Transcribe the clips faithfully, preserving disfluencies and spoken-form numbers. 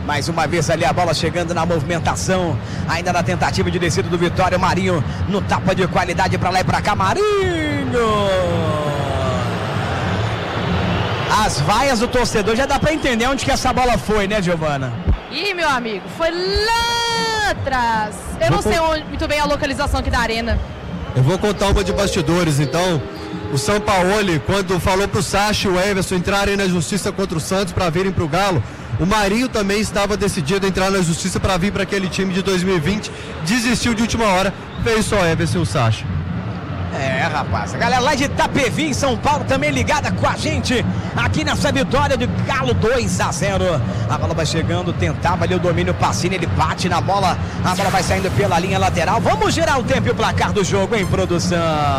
Mais uma vez ali a bola chegando na movimentação. Ainda na tentativa de descida do Vitória. O Marinho no tapa de qualidade pra lá e pra cá. Marinho! As vaias do torcedor já dá pra entender onde que essa bola foi, né, Giovana? Ih, meu amigo, foi lá atrás. Eu não sei onde, muito bem a localização aqui da arena. Eu vou contar uma de bastidores, então. O Sampaoli, quando falou pro Sacha e o Everson entrarem na justiça contra o Santos para virem pro Galo, o Marinho também estava decidido a entrar na justiça para vir para aquele time de dois mil e vinte. Desistiu de última hora, veio só o Everson e o Sacha. É, rapaz, a galera lá de Itapevi, em São Paulo, também ligada com a gente aqui nessa vitória do Galo dois a zero. A bola vai chegando, tentava ali o domínio Pacini, ele bate na bola, a bola vai saindo pela linha lateral. Vamos girar o tempo e o placar do jogo em produção.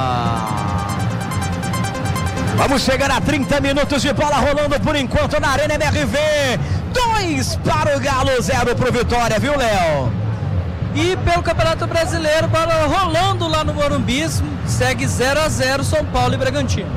Vamos chegar a trinta minutos de bola rolando por enquanto na Arena M R V. dois para o Galo, zero para o Vitória, viu, Léo? E pelo Campeonato Brasileiro, bola rolando lá no Morumbi, segue zero a zero São Paulo e Bragantino.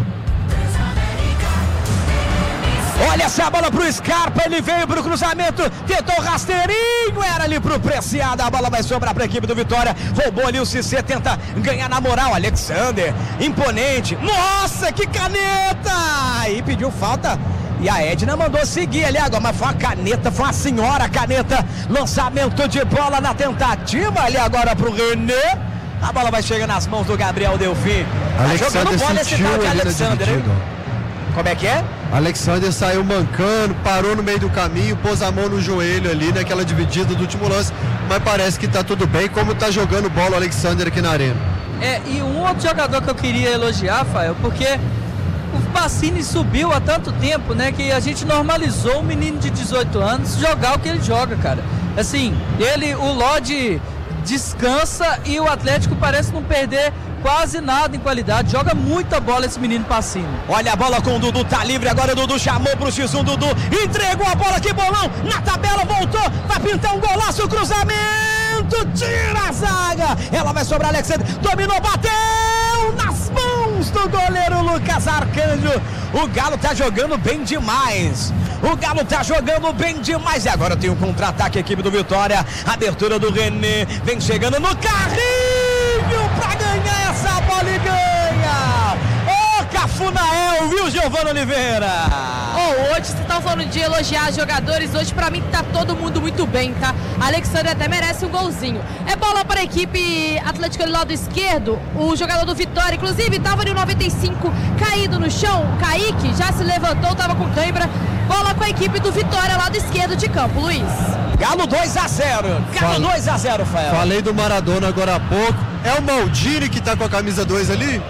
Olha essa bola pro Scarpa, ele veio pro cruzamento, tentou o rasteirinho, era ali pro Preciado, a bola vai sobrar pra equipe do Vitória, roubou ali o Cissé, tenta ganhar na moral, Alexander, imponente, nossa, que caneta, aí pediu falta. E a Edna mandou seguir ali agora, mas foi uma caneta, foi uma senhora caneta, lançamento de bola na tentativa ali agora pro René. A bola vai chegar nas mãos do Gabriel Delfim. Alexander tá jogando bola esse tal de Alexander, hein? Como é que é? Alexander saiu mancando, parou no meio do caminho, pôs a mão no joelho ali naquela dividida do último lance, mas parece que tá tudo bem, como tá jogando bola o Alexander aqui na arena. É, e um outro jogador que eu queria elogiar, Fael, porque o Pacini subiu há tanto tempo, né, que a gente normalizou o menino de dezoito anos jogar o que ele joga, cara. Assim, ele, o Lodge descansa e o Atlético parece não perder quase nada em qualidade, joga muita bola esse menino Pacini. Olha a bola com o Dudu, tá livre agora, o Dudu chamou pro X um, Dudu entregou a bola, que bolão, na tabela, voltou, vai pintar um golaço, cruzamento, tira a zaga, ela vai sobrar Alexandre, dominou, bateu nas mãos do goleiro Lucas Arcanjo. O Galo tá jogando bem demais, o Galo tá jogando bem demais, e agora tem um contra-ataque, a equipe do Vitória, abertura do René, vem chegando no carrinho pra ganhar essa bola e ganha. Ô, Cafunael, viu, Giovana Oliveira? Oh, hoje você tá falando de elogiar jogadores, hoje pra mim tá todo mundo muito bem, tá? Alexandre até merece um golzinho. É bola para a equipe Atlético do lado esquerdo, o jogador do Vitória, inclusive tava no noventa e cinco caído no chão, Kaique já se levantou, tava com cãibra. Bola com a equipe do Vitória, lado esquerdo de campo, Luiz. Galo dois a zero, Galo dois a zero, Fael. Falei do Maradona agora há pouco, é o Maldini que tá com a camisa dois ali?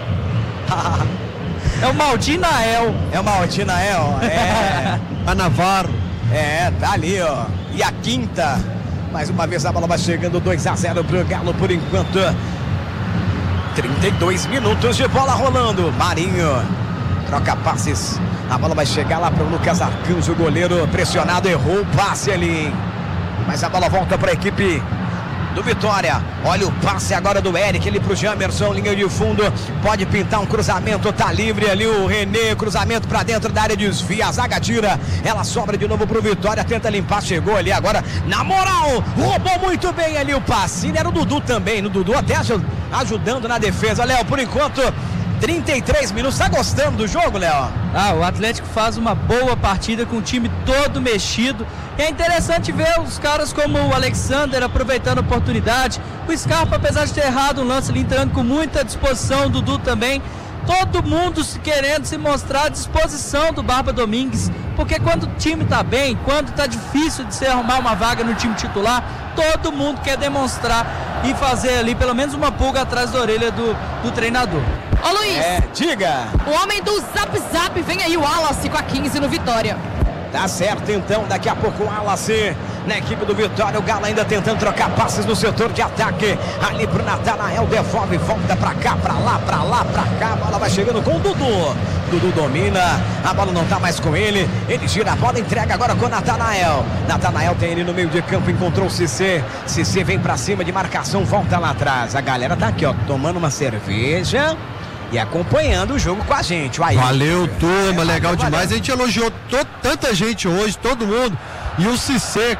É o Maldinael. É o Maldinael, é. A Navarro. É, tá ali, ó. E a quinta. Mais uma vez a bola vai chegando, dois a zero pro Galo por enquanto. trinta e dois minutos de bola rolando. Marinho troca passes. A bola vai chegar lá pro Lucas Arcanjo, o goleiro pressionado, errou o passe ali. Mas a bola volta para a equipe do Vitória. Olha o passe agora do Eric, ele pro Jamerson, linha de fundo, pode pintar um cruzamento, tá livre ali o René, cruzamento pra dentro da área, desvia, a zaga tira, ela sobra de novo pro Vitória, tenta limpar, chegou ali agora, na moral, roubou muito bem ali o passe, era o Dudu também, no Dudu até ajudando na defesa. Léo, por enquanto trinta e três minutos, tá gostando do jogo, Léo? Ah, o Atlético faz uma boa partida com o time todo mexido. É interessante ver os caras como o Alexander aproveitando a oportunidade. O Scarpa, apesar de ter errado um lance, ele entrando com muita disposição, o Dudu também. Todo mundo querendo se mostrar à disposição do Barba Domingues, porque quando o time tá bem, quando tá difícil de se arrumar uma vaga no time titular, todo mundo quer demonstrar e fazer ali pelo menos uma pulga atrás da orelha do, do treinador. Ô Luiz, é, diga. O homem do Zap Zap, vem aí o Wallace com a quinze no Vitória. Tá certo então, daqui a pouco o Wallace na equipe do Vitória, o Galo ainda tentando trocar passes no setor de ataque, ali pro Natanael, devolve, volta pra cá, pra lá, pra lá, pra cá, a bola vai chegando com o Dudu, Dudu domina, a bola não tá mais com ele, ele gira a bola, entrega agora com o Natanael, Natanael tem ele no meio de campo, encontrou o Cissé, Cissé vem pra cima de marcação, volta lá atrás, a galera tá aqui ó, tomando uma cerveja e acompanhando o jogo com a gente. Aí, valeu, turma, é, legal valeu, demais. valeu. A gente elogiou to- tanta gente hoje, todo mundo. E o Cissé, cara,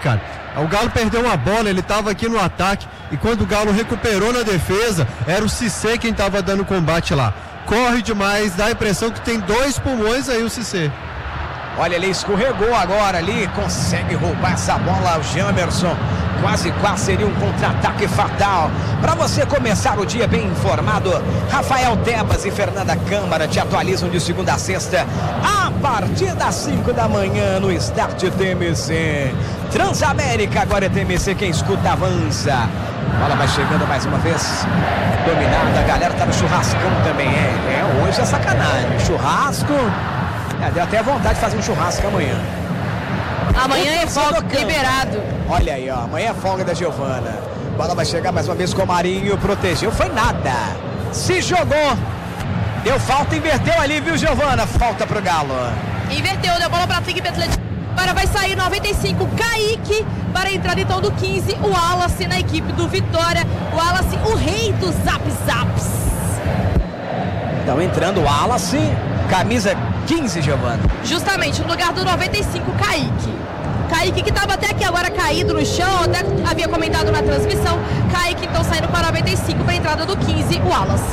O Galo perdeu uma bola, ele estava aqui no ataque, e quando o Galo recuperou na defesa, era o Cissé quem estava dando combate lá. Corre demais, dá a impressão que tem dois pulmões aí o Cissé. Olha, ele escorregou agora ali, consegue roubar essa bola, o Jamerson. Quase, quase seria um contra-ataque fatal. Para você começar o dia bem informado, Rafael Tebas e Fernanda Câmara te atualizam de segunda a sexta, a partir das cinco da manhã no Start T M C. Transamérica, agora é T M C, quem escuta avança. A bola vai chegando mais uma vez, dominada, a galera tá no churrascão também. É, é hoje é sacanagem, churrasco. É, deu até vontade de fazer um churrasco amanhã. Amanhã é folga, liberado. Olha aí, ó, amanhã é folga da Giovana. A bola vai chegar mais uma vez com o Marinho, protegeu, foi nada. Se jogou, deu falta, inverteu ali, viu, Giovana? Falta pro Galo. Inverteu, deu bola pra equipe Atlético. Agora vai sair noventa e cinco, Kaique, para a entrada então do quinze, o Wallace na equipe do Vitória. O Wallace, o rei dos zap zaps. Então entrando o Wallace, camisa quinze, Giovana. Justamente, no lugar do noventa e cinco, Kaique. Kaique que estava até aqui agora caído no chão, até havia comentado na transmissão. Kaique então saindo para noventa e cinco para a entrada do quinze, o Wallace.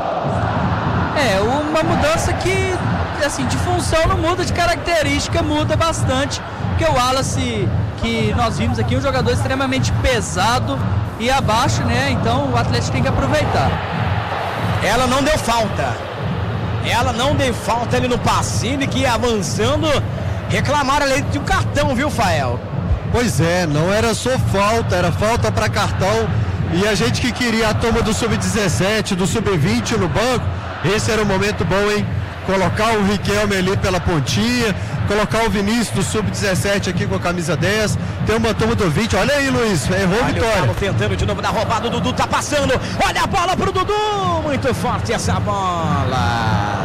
É, uma mudança que, assim, de função não muda, de característica muda bastante. Porque o Wallace, que nós vimos aqui, um jogador extremamente pesado e abaixo, né? Então o Atlético tem que aproveitar. Ela não deu falta. Ela não deu falta ali no Pacini, que ia avançando. Reclamaram ali de um cartão, viu, Fael? Pois é, não era só falta, era falta para cartão. E a gente que queria a toma do sub dezessete, do sub vinte no banco, esse era o momento bom, hein? Colocar o Riquelme ali pela pontinha, colocar o Vinícius do sub dezessete aqui com a camisa dez, tem uma turma do vinte, olha aí, Luiz, errou a vitória. Olha o Galo tentando de novo na roubada, o Dudu tá passando, olha a bola pro Dudu, muito forte essa bola.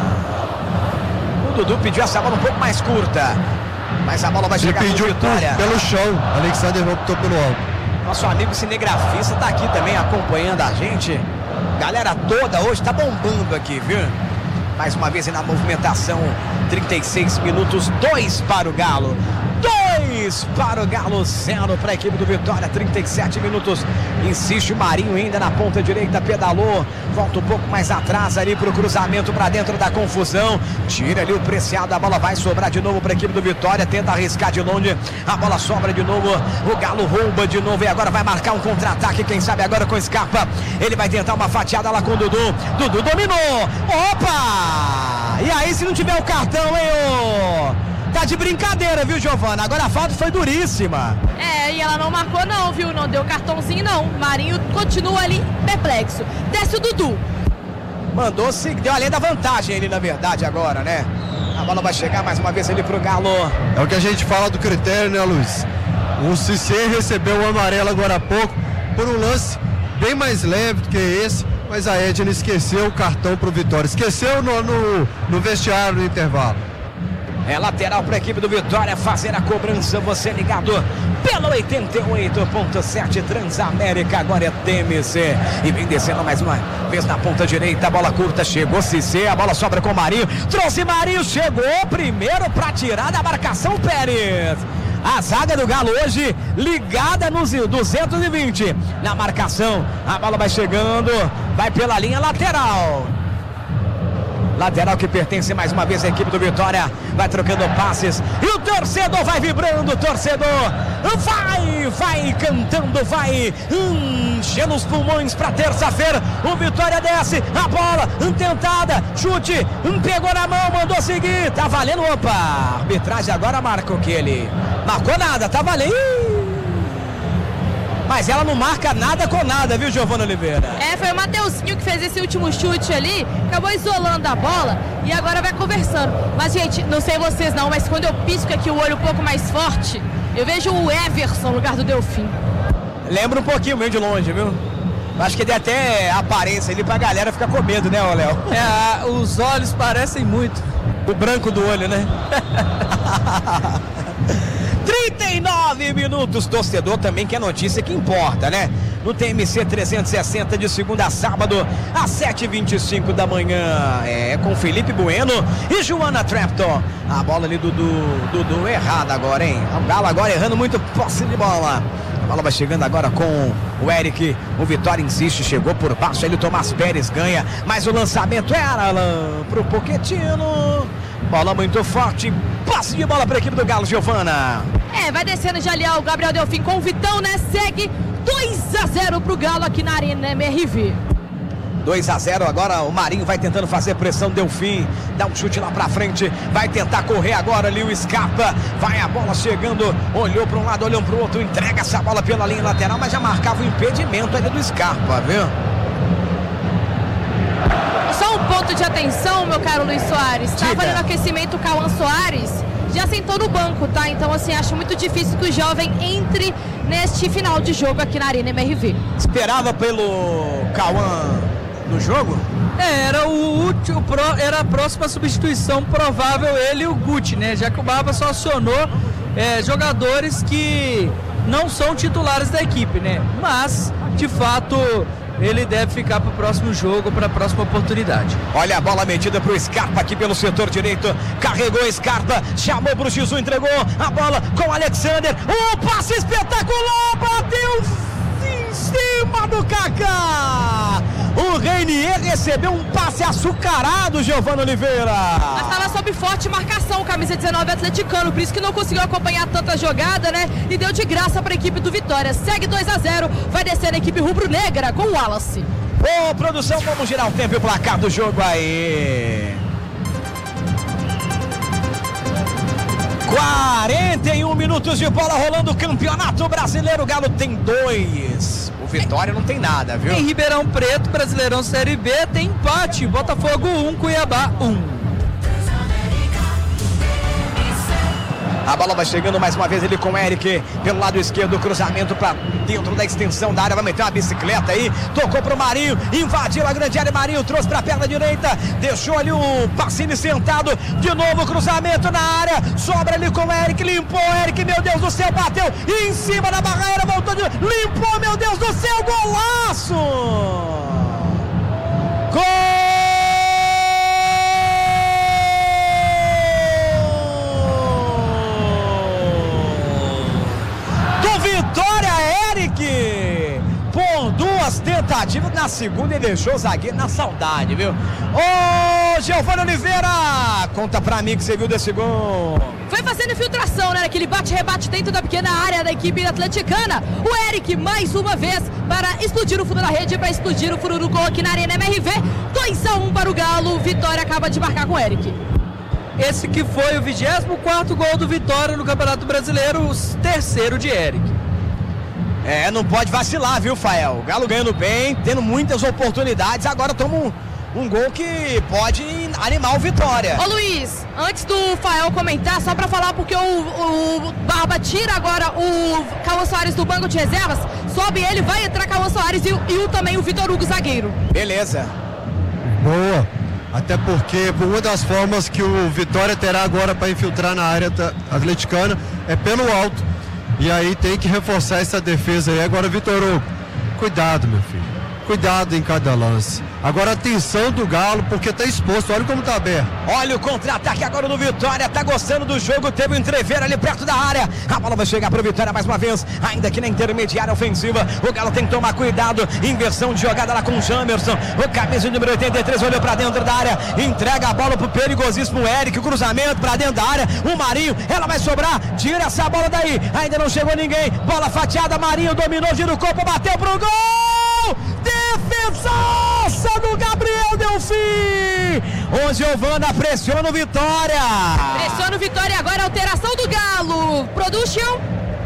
O Dudu pediu essa bola um pouco mais curta, mas a bola vai chegar Ele pediu com Vitória. Pelo chão, Alexander optou pelo alto. Nosso amigo cinegrafista tá aqui também acompanhando a gente, galera toda hoje tá bombando aqui, viu? Mais uma vez na movimentação, trinta e seis minutos, dois para o Galo. dois para o Galo, zero para a equipe do Vitória, trinta e sete minutos. Insiste o Marinho ainda na ponta direita, pedalou. Volta um pouco mais atrás ali para o cruzamento para dentro da confusão. Tira ali o Preciado, a bola vai sobrar de novo para a equipe do Vitória. Tenta arriscar de longe, a bola sobra de novo. O Galo rouba de novo e agora vai marcar um contra-ataque. Quem sabe agora com Scarpa. Ele vai tentar uma fatiada lá com o Dudu. Dudu dominou. Opa! E aí se não tiver o cartão, hein, ô? Tá de brincadeira, viu, Giovana? Agora a falta foi duríssima. É, e ela não marcou não, viu? Não deu cartãozinho não. Marinho continua ali perplexo. Desce o Dudu. Mandou-se, deu além da vantagem ele, na verdade, agora, né? A bola vai chegar mais uma vez ali pro Galo. É o que a gente fala do critério, né, Luiz? O Cissé recebeu o amarelo agora há pouco por um lance bem mais leve do que esse, mas a Edna esqueceu o cartão pro Vitória. Esqueceu no, no, no vestiário no intervalo. É lateral para a equipe do Vitória fazer a cobrança. Você ligado pelo oitenta e oito ponto sete Transamérica, agora é T M C. E vem descendo mais uma vez na ponta direita. A bola curta, chegou Cissé, a bola sobra com o Marinho. Trouxe Marinho, chegou primeiro para tirar da marcação Pérez. A zaga do Galo hoje ligada nos duzentos e vinte. Na marcação, a bola vai chegando, vai pela linha lateral. Lateral que pertence mais uma vez à equipe do Vitória. Vai trocando passes. E o torcedor vai vibrando. O torcedor vai, vai cantando, vai enchendo os pulmões para terça-feira. O Vitória desce. A bola tentada. Chute. Pegou na mão. Mandou seguir. Tá valendo. Opa. A arbitragem agora marca o que ele. Marcou nada. Tá valendo. Mas ela não marca nada com nada, viu, Giovana Oliveira? É, foi o Mateuzinho que fez esse último chute ali, acabou isolando a bola e agora vai conversando. Mas, gente, não sei vocês não, mas quando eu pisco aqui o olho um pouco mais forte, eu vejo o Everson no lugar do Delfim. Lembra um pouquinho, meio de longe, viu? Acho que ele até aparência ali pra galera ficar com medo, né, Léo? É, os olhos parecem muito. O branco do olho, né? trinta e nove minutos, torcedor também quer notícia que importa, né? No T M C trezentos e sessenta de segunda a sábado, às sete e vinte e cinco da manhã, é com Felipe Bueno e Joana Trapton. A bola ali do Dudu errada agora, hein? O Galo agora errando muito posse de bola. A bola vai chegando agora com o Eric. O Vitória insiste, chegou por baixo. Ele, o Tomás Pérez ganha, mas o lançamento era pro Pochettino. Bola muito forte, passe de bola para a equipe do Galo, Giovana. É, vai descendo já ali o Gabriel Delfim com o Vitão, né? Segue dois a zero pro Galo aqui na Arena M R V. dois a zero agora, o Marinho vai tentando fazer pressão, Delfim dá um chute lá pra frente, vai tentar correr agora ali o Scarpa, vai a bola chegando, olhou para um lado, olhou para o outro, entrega essa bola pela linha lateral, mas já marcava o impedimento ali do Scarpa, viu? Só um ponto de atenção, meu caro Luiz Soares, estava ali no aquecimento o Cauã Soares, já sentou no banco, tá? Então, assim, acho muito difícil que o jovem entre neste final de jogo aqui na Arena M R V. Esperava pelo Cauã no jogo? É, era o último, era a próxima substituição provável, ele e o Guti, né? Já que o Barba só acionou é, jogadores que não são titulares da equipe, né? Mas, de fato, ele deve ficar para o próximo jogo, para a próxima oportunidade. Olha a bola metida para o Scarpa aqui pelo setor direito, carregou Scarpa, chamou para o X um, entregou a bola com o Alexander, um passe espetacular, bateu em cima do Kaká. O Reinier recebeu um passe açucarado, Giovana Oliveira. Mas estava sob forte marcação, camisa dezenove atleticano, por isso que não conseguiu acompanhar tanta jogada, né? E deu de graça para a equipe do Vitória. Segue dois a zero, vai descer a equipe rubro-negra com o Wallace. Ô, produção, vamos girar o tempo e o placar do jogo aí. quarenta e um minutos de bola rolando o Campeonato Brasileiro. O Galo tem dois. O Vitória não tem nada, viu? Em Ribeirão Preto, Brasileirão Série B, tem empate. Botafogo um, Cuiabá um. A bola vai chegando mais uma vez ele com o Eric pelo lado esquerdo, cruzamento para dentro da extensão da área, vai meter uma bicicleta aí, tocou pro Marinho, invadiu a grande área, Marinho trouxe para a perna direita, deixou ali o Pacini sentado, de novo cruzamento na área, sobra ali com o Eric, limpou o Eric, meu Deus do céu, bateu em cima da barreira, voltou de limpou, meu Deus do céu, golaço! Gol! Vitória, Eric, por duas tentativas, na segunda ele deixou o zagueiro na saudade, viu? Ô, Giovana Oliveira, conta pra mim que você viu desse gol. Foi fazendo infiltração, né? Aquele bate-rebate dentro da pequena área da equipe atleticana. O Eric, mais uma vez, para explodir o fundo da rede, para explodir o furo do gol aqui na Arena M R V. dois a um para o Galo, Vitória acaba de marcar com o Eric. Esse que foi o vigésimo quarto gol do Vitória no Campeonato Brasileiro, o terceiro de Eric. É, não pode vacilar, viu, Fael? O Galo ganhando bem, tendo muitas oportunidades, agora toma um, um gol que pode animar o Vitória. Ô Luiz, antes do Fael comentar, só pra falar, porque o, o Barba tira agora o Cauã Soares do banco de reservas, sobe ele, vai entrar Cauã Soares e, e o, também o Vitor Hugo, zagueiro. Beleza. Boa. Até porque uma das formas que o Vitória terá agora para infiltrar na área atleticana é pelo alto. E aí tem que reforçar essa defesa aí. Agora, Vitor Hugo, cuidado, meu filho. Cuidado em cada lance. Agora atenção do Galo, porque tá exposto. Olha como tá aberto. Olha o contra-ataque agora do Vitória. Tá gostando do jogo. Teve um entreveiro ali perto da área. A bola vai chegar pro Vitória mais uma vez. Ainda aqui na intermediária ofensiva. O Galo tem que tomar cuidado. Inversão de jogada lá com o Jamerson. O camisa número oitenta e três olhou pra dentro da área. Entrega a bola pro perigosíssimo Eric. O cruzamento pra dentro da área. O Marinho, ela vai sobrar. Tira essa bola daí. Ainda não chegou ninguém. Bola fatiada. Marinho dominou, gira o corpo, bateu pro gol. Defesaça do Gabriel Delfim. O Giovana pressiona o Vitória. Pressiona o Vitória, agora alteração do Galo. Production.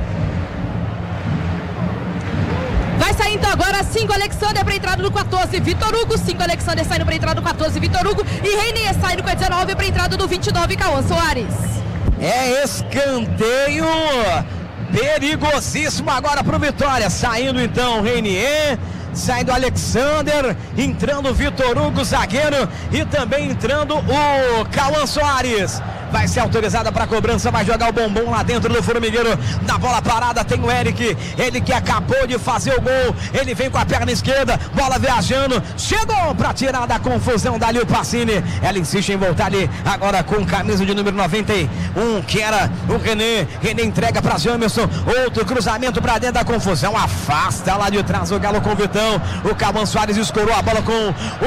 Vai saindo agora cinco Alexander para entrada no quatorze, Vitor Hugo. cinco Alexander saindo para entrada no quatorze, Vitor Hugo. E Reinier saindo com a dezenove para entrada do vinte e nove, Cauã Soares. É escanteio perigosíssimo agora para o Vitória. Saindo então Reinier, saindo Alexander, entrando o Vitor Hugo, zagueiro, e também entrando o Cauã Soares. vai ser autorizada para cobrança, vai jogar o bombom lá dentro do formigueiro. Na bola parada tem o Eric, ele que acabou de fazer o gol, ele vem com a perna esquerda, bola viajando, chegou para tirar da confusão dali o Pacini. Ela insiste em voltar ali agora com camisa de número noventa e um, que era o René. René entrega para Jamerson, outro cruzamento para dentro da confusão, afasta lá de trás o Galo com o Vitão. O Cauã Soares escorou a bola com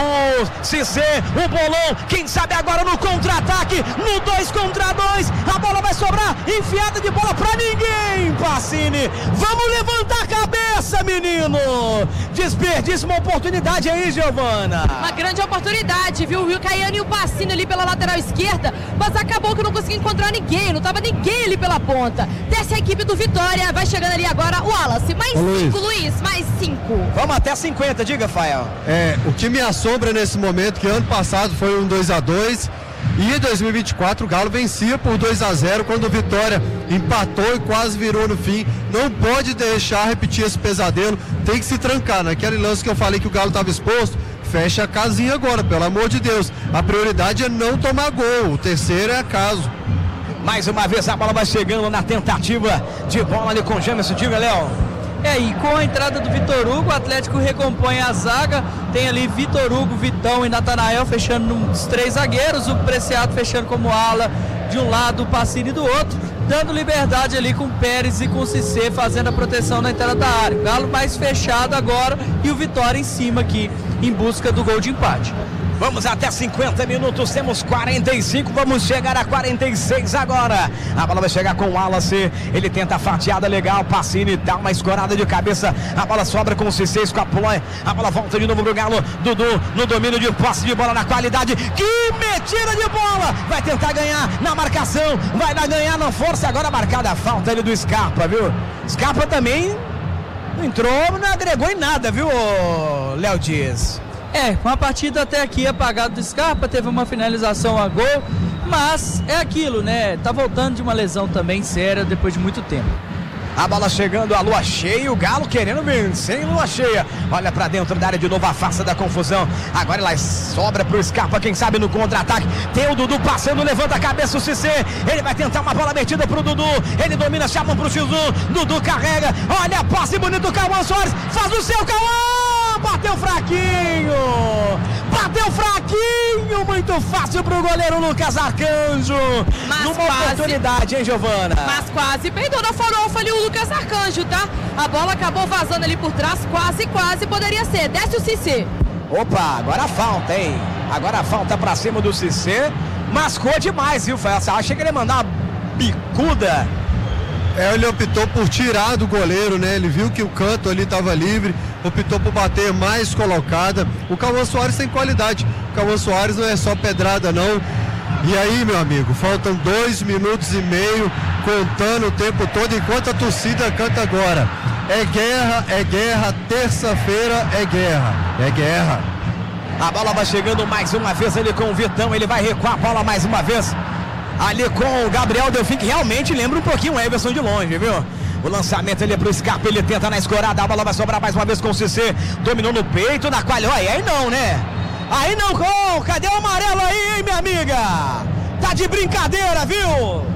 o Cissé, o bolão, quem sabe agora no contra-ataque, no dois contra dois, a bola vai sobrar, enfiada de bola pra ninguém, Pacini, vamos levantar a cabeça, menino, desperdiça uma oportunidade aí, Giovana. Uma grande oportunidade, viu, o Caiano e o Pacini ali pela lateral esquerda, mas acabou que não conseguiu encontrar ninguém, não tava ninguém ali pela ponta. Desce a equipe do Vitória, vai chegando ali agora o Wallace, mais Ô, cinco, Luiz. Luiz, mais cinco. Vamos até cinquenta, diga, Fael. É, o que me assombra nesse momento, que ano passado foi um dois a dois, e em dois mil e vinte e quatro o Galo vencia por dois a zero, quando o Vitória empatou e quase virou no fim. Não pode deixar repetir esse pesadelo, tem que se trancar. Naquele lance que eu falei que o Galo estava exposto, fecha a casinha agora, pelo amor de Deus. A prioridade é não tomar gol, o terceiro é acaso. Mais uma vez a bola vai chegando na tentativa de bola ali com o Jamerson, diga, Léo. É, e com a entrada do Vitor Hugo, o Atlético recompõe a zaga. Tem ali Vitor Hugo, Vitão e Natanael fechando nos três zagueiros. O Preciado fechando como ala de um lado, o Pacini do outro. Dando liberdade ali com o Pérez e com o Cissé fazendo a proteção na entrada da área. O Galo mais fechado agora e o Vitória em cima aqui em busca do gol de empate. Vamos até cinquenta minutos, temos quarenta e cinco, vamos chegar a quarenta e seis agora. A bola vai chegar com o Wallace, ele tenta a fatiada legal, Pacini dá uma escorada de cabeça, a bola sobra com o Cissé, escapula, a bola volta de novo pro Galo, Dudu no domínio de posse de bola, na qualidade, que metida de bola, vai tentar ganhar na marcação, vai lá ganhar na força, agora marcada a falta ali do Scarpa, viu? Scarpa também não entrou, não agregou em nada, viu, Léo Dias? É, uma partida até aqui apagada do Scarpa, teve uma finalização a gol, mas é aquilo, né? Tá voltando de uma lesão também séria depois de muito tempo. A bola chegando, a lua cheia, o Galo querendo vencer em lua cheia. Olha pra dentro da área de novo, afasta da confusão. Agora ela sobra pro Scarpa, quem sabe no contra-ataque. Tem o Dudu passando, levanta a cabeça o Cissé. Ele vai tentar uma bola metida pro Dudu. Ele domina, chama pro X um. Dudu carrega, olha, passe bonito do Cauã Soares. Faz o seu, Cauã! Bateu fraquinho, bateu fraquinho, muito fácil pro goleiro Lucas Arcanjo. Mas numa quase, oportunidade, hein, Giovana? Mas quase peidou na farofa ali o Lucas Arcanjo, tá? A bola acabou vazando ali por trás, quase, quase poderia ser. Desce o Cissé. Opa, agora a falta, hein? Agora a falta pra cima do Cissé. Mascou demais, viu, Fael? Achei que ele ia mandar uma bicuda. É, ele optou por tirar do goleiro, né? Ele viu que o canto ali estava livre, optou por bater mais colocada. O Cauã Soares tem qualidade. O Cauã Soares não é só pedrada, não. E aí, meu amigo, faltam dois minutos e meio, contando o tempo todo, enquanto a torcida canta agora. É guerra, é guerra, terça-feira é guerra, é guerra. A bola vai chegando mais uma vez ali com o Vitão, ele vai recuar a bola mais uma vez. Ali com o Gabriel Delfim, que realmente lembra um pouquinho o Everson de longe, viu? O lançamento ali é pro Scarpa, ele tenta na escorada, a bola vai sobrar mais uma vez com o Cissé. Dominou no peito, na qual, aí, aí não, né? Aí não, oh, cadê o amarelo aí, hein, minha amiga? Tá de brincadeira, viu?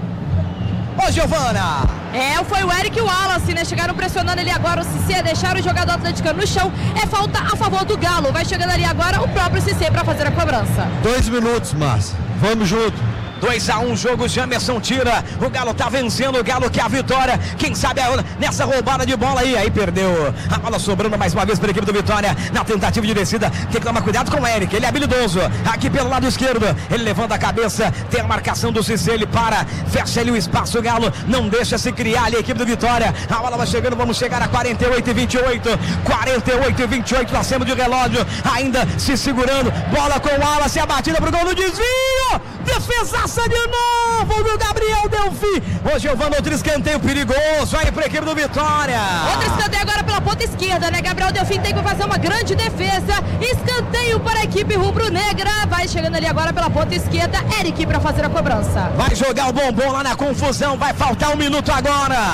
Ô, Giovana! É, foi o Eric e o Wallace, né? Chegaram pressionando ali agora o Cissé, deixaram o jogador atleticano no chão. É falta a favor do Galo. Vai chegando ali agora o próprio Cissé para fazer a cobrança. Dois minutos, Márcio. Vamos junto. dois a um, jogo, Jamerson tira, o Galo tá vencendo, o Galo quer a vitória, quem sabe a, nessa roubada de bola aí, aí perdeu, a bola sobrando mais uma vez para a equipe do Vitória, na tentativa de descida, tem que tomar cuidado com o Eric, ele é habilidoso, aqui pelo lado esquerdo, ele levanta a cabeça, tem a marcação do Cissé, ele para, fecha ali o espaço, o Galo não deixa se criar ali a equipe do Vitória, a bola vai chegando, vamos chegar a quarenta e oito e vinte e oito, quarenta e oito e vinte e oito, nós temos de relógio, ainda se segurando, bola com o Wallace, a batida pro gol no desvio, defesa de novo do Gabriel Delfim. Ô, Giovana, outro escanteio perigoso aí para a equipe do Vitória. Outro escanteio agora pela ponta esquerda, né? Gabriel Delfim tem que fazer uma grande defesa. Escanteio para a equipe rubro-negra. Vai chegando ali agora pela ponta esquerda. Eric para fazer a cobrança. Vai jogar o bombom lá na confusão. Vai faltar um minuto agora.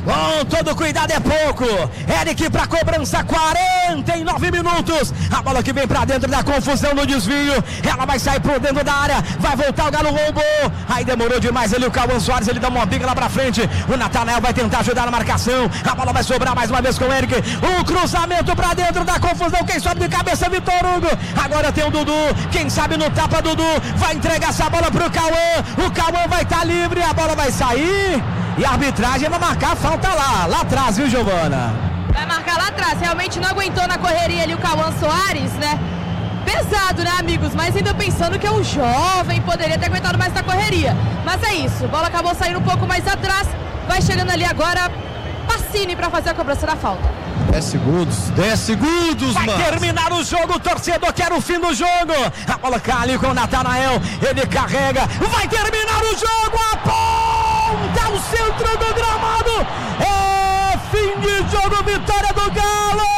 Com todo cuidado é pouco. Eric pra cobrança, quarenta e nove minutos. A bola que vem pra dentro da confusão no desvio. Ela vai sair por dentro da área. Vai voltar, o Galo roubou. Aí demorou demais ali o Cauã Soares. Ele dá uma bica lá pra frente. O Natanael vai tentar ajudar na marcação. A bola vai sobrar mais uma vez com o Eric. Um cruzamento pra dentro da confusão. Quem sobe de cabeça é Vitor Hugo. Agora tem o Dudu. Quem sabe no tapa, Dudu. Vai entregar essa bola pro Cauã. O Cauã vai estar livre. A bola vai sair. E a arbitragem vai marcar a falta lá. Lá atrás, viu, Giovana? Vai marcar lá atrás. Realmente não aguentou na correria ali o Cauã Soares, né? Pesado, né, amigos? Mas ainda pensando que é um jovem, poderia ter aguentado mais na correria. Mas é isso, a bola acabou saindo um pouco mais atrás. Vai chegando ali agora Pacini para fazer a cobrança da falta. dez segundos, dez segundos, vai mas... terminar o jogo, o torcedor quer o fim do jogo. A bola cai ali com o Natanael, ele carrega, vai terminar o jogo, aponta o centro do gramado. É fim de jogo, vitória do Galo.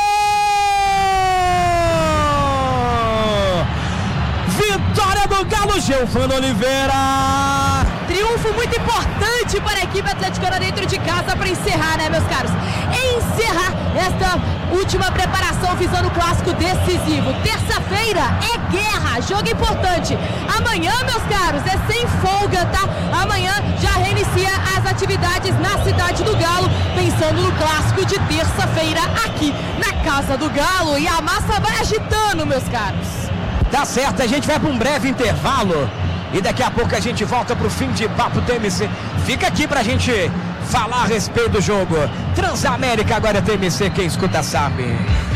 Vitória do Galo, Giovana Oliveira. Triunfo muito importante para a equipe atleticana dentro de casa para encerrar, né, meus caros? Encerrar esta última preparação visando o clássico decisivo. Terça-feira é guerra, jogo importante. Amanhã, meus caros, é sem folga, tá? Amanhã já reinicia as atividades na cidade do Galo, pensando no clássico de terça-feira aqui na Casa do Galo. E a massa vai agitando, meus caros. Tá certo, a gente vai para um breve intervalo e daqui a pouco a gente volta pro fim de Papo T M C. Fica aqui pra gente falar a respeito do jogo. Transamérica agora é T M C, quem escuta sabe.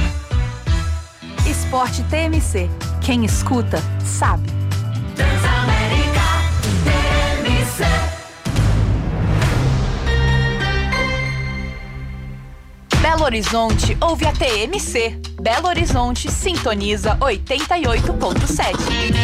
Esporte T M C, quem escuta sabe. Transamérica T M C. Belo Horizonte ouve a T M C. Belo Horizonte sintoniza oitenta e oito ponto sete.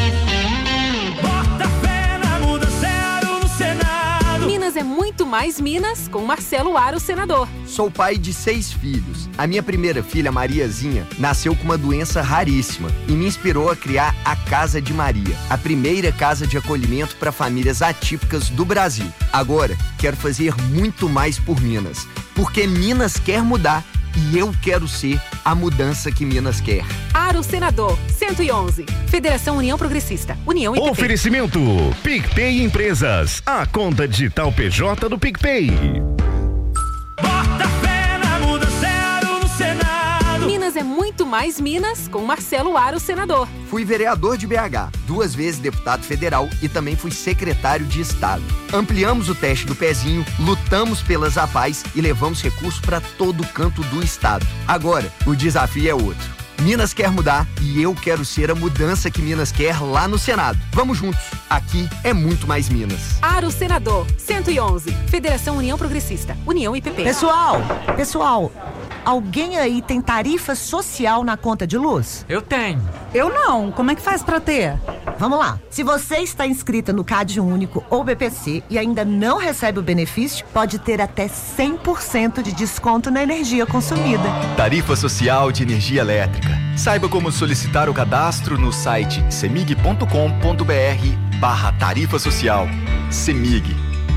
Bota fé na muda zero no Senado. Minas é muito mais Minas com Marcelo Aro, senador. Sou pai de seis filhos. A minha primeira filha, Mariazinha, nasceu com uma doença raríssima e me inspirou a criar a Casa de Maria, a primeira casa de acolhimento para famílias atípicas do Brasil. Agora, quero fazer muito mais por Minas, porque Minas quer mudar e eu quero ser a mudança que Minas quer. Aro, senador, cento e onze. Federação União Progressista, União I P P. Oferecimento PicPay Empresas, a conta digital P J do PicPay. Bota fé na muda zero no Senado. Minas é muito mais Minas com Marcelo Aro, senador. Fui vereador de B H, duas vezes deputado federal e também fui secretário de Estado. Ampliamos o teste do pezinho, lutamos pelas A P A S e levamos recursos para todo canto do estado. Agora, o desafio é outro. Minas quer mudar e eu quero ser a mudança que Minas quer lá no Senado. Vamos juntos. Aqui é muito mais Minas. Aro, senador, cento e onze. Federação União Progressista, União I P P. Pessoal, pessoal, alguém aí tem tarifa social na conta de luz? Eu tenho. Eu não. Como é que faz pra ter? Vamos lá. Se você está inscrita no CAD Único ou B P C e ainda não recebe o benefício, pode ter até cem por cento de desconto na energia consumida. Tarifa Social de Energia Elétrica. Saiba como solicitar o cadastro no site semig ponto com ponto br barra tarifa social. Semig.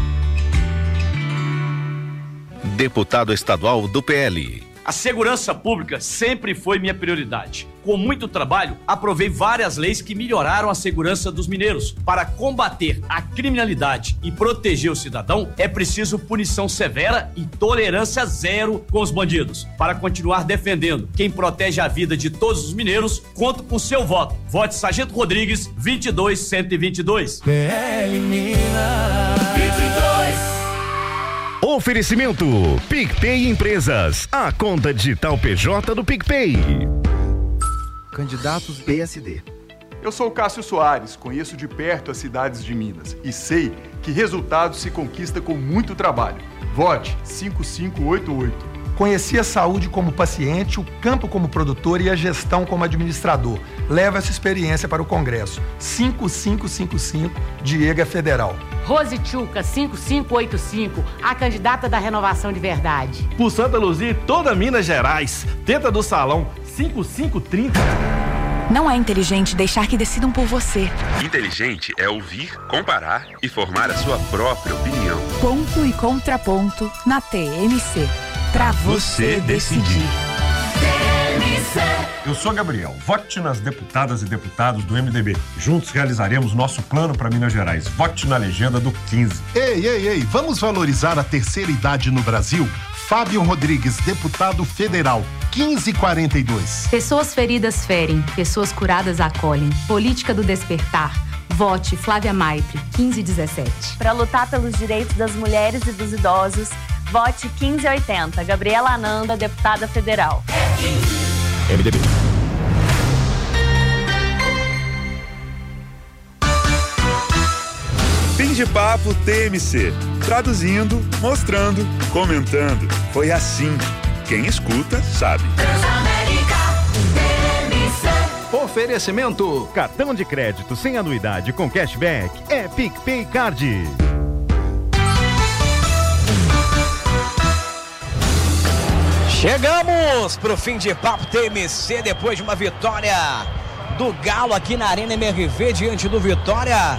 Deputado estadual do P L. A segurança pública sempre foi minha prioridade. Com muito trabalho, aprovei várias leis que melhoraram a segurança dos mineiros. Para combater a criminalidade e proteger o cidadão, é preciso punição severa e tolerância zero com os bandidos. Para continuar defendendo quem protege a vida de todos os mineiros, conto com seu voto. Vote Sargento Rodrigues, vinte e dois, cento e vinte e dois. P L Minas vinte e dois. Oferecimento PicPay Empresas, a conta digital P J do PicPay. Candidatos P S D. Eu sou Cássio Soares, conheço de perto as cidades de Minas e sei que resultados se conquista com muito trabalho. Vote cinco cinco oito oito. Conheci a saúde como paciente, o campo como produtor e a gestão como administrador. Leva essa experiência para o Congresso. cinco cinco cinco cinco, Diego Federal. Rose Tchuca, cinco cinco oito cinco, a candidata da Renovação de Verdade. Por Santa Luzia e toda Minas Gerais, tenta do Salão, cinco cinco trinta. Não é inteligente deixar que decidam por você. Inteligente é ouvir, comparar e formar a sua própria opinião. Ponto e contraponto na T M C. Pra você decidir. Eu sou Gabriel. Vote nas deputadas e deputados do M D B. Juntos realizaremos nosso plano para Minas Gerais. Vote na legenda do quinze. Ei, ei, ei, vamos valorizar a terceira idade no Brasil? Fábio Rodrigues, deputado federal, quinze quarenta e dois. Pessoas feridas ferem, pessoas curadas acolhem. Política do despertar. Vote Flávia Maipre, quinze dezessete. Para lutar pelos direitos das mulheres e dos idosos, vote quinze oitenta. Gabriela Ananda, deputada federal. M D B. Fim de papo T M C. Traduzindo, mostrando, comentando. Foi assim. Quem escuta, sabe. Oferecimento. Cartão de crédito sem anuidade com cashback é PicPay Card. Chegamos pro fim de papo T M C depois de uma vitória do Galo aqui na Arena M R V diante do Vitória.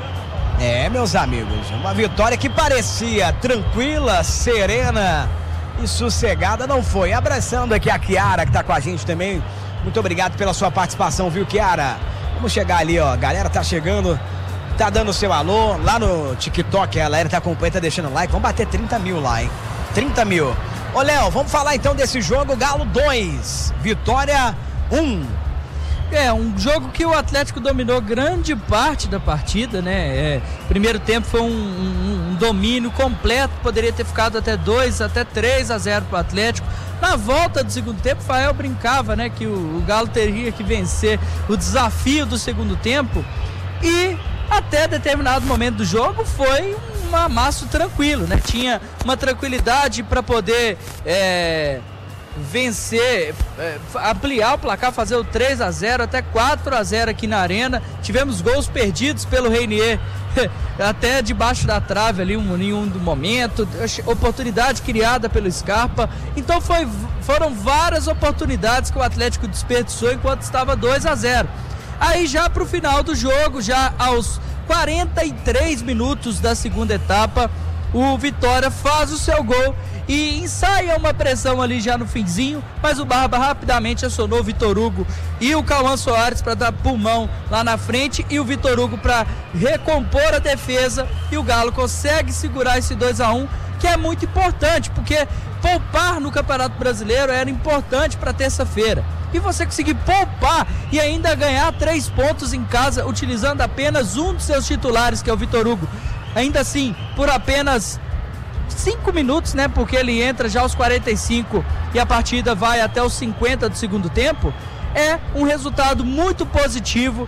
É, meus amigos, uma vitória que parecia tranquila, serena e sossegada, não foi. Abraçando aqui a Kiara, que tá com a gente também. Muito obrigado pela sua participação, viu, Kiara? Vamos chegar ali, ó. A galera tá chegando, tá dando seu alô. Lá no TikTok, a galera tá acompanhando, tá deixando like. Vamos bater trinta mil lá, hein? trinta mil. Ô, Léo, vamos falar então desse jogo. Galo dois, Vitória um. É, um jogo que o Atlético dominou grande parte da partida, né? É, primeiro tempo foi um, um, um domínio completo, poderia ter ficado até dois, até três a zero pro Atlético. Na volta do segundo tempo, o Fael brincava, né? Que o, o Galo teria que vencer o desafio do segundo tempo. E até determinado momento do jogo foi um amasso tranquilo, né? Tinha uma tranquilidade para poder é, vencer, é, ampliar o placar, fazer o três a zero, até quatro a zero aqui na Arena. Tivemos gols perdidos pelo Reinier, até debaixo da trave ali, um, em um momento, oportunidade criada pelo Scarpa. Então foi, foram várias oportunidades que o Atlético desperdiçou enquanto estava dois a zero. Aí já para o final do jogo, já aos quarenta e três minutos da segunda etapa, o Vitória faz o seu gol e ensaia uma pressão ali já no finzinho, mas o Barba rapidamente acionou o Vitor Hugo e o Cauã Soares para dar pulmão lá na frente, e o Vitor Hugo para recompor a defesa, e o Galo consegue segurar esse dois a um, que é muito importante, porque poupar no Campeonato Brasileiro era importante para terça-feira. E você conseguir poupar e ainda ganhar três pontos em casa, utilizando apenas um dos seus titulares, que é o Vitor Hugo, ainda assim, por apenas cinco minutos, né? Porque ele entra já aos quarenta e cinco e a partida vai até os cinquenta do segundo tempo, é um resultado muito positivo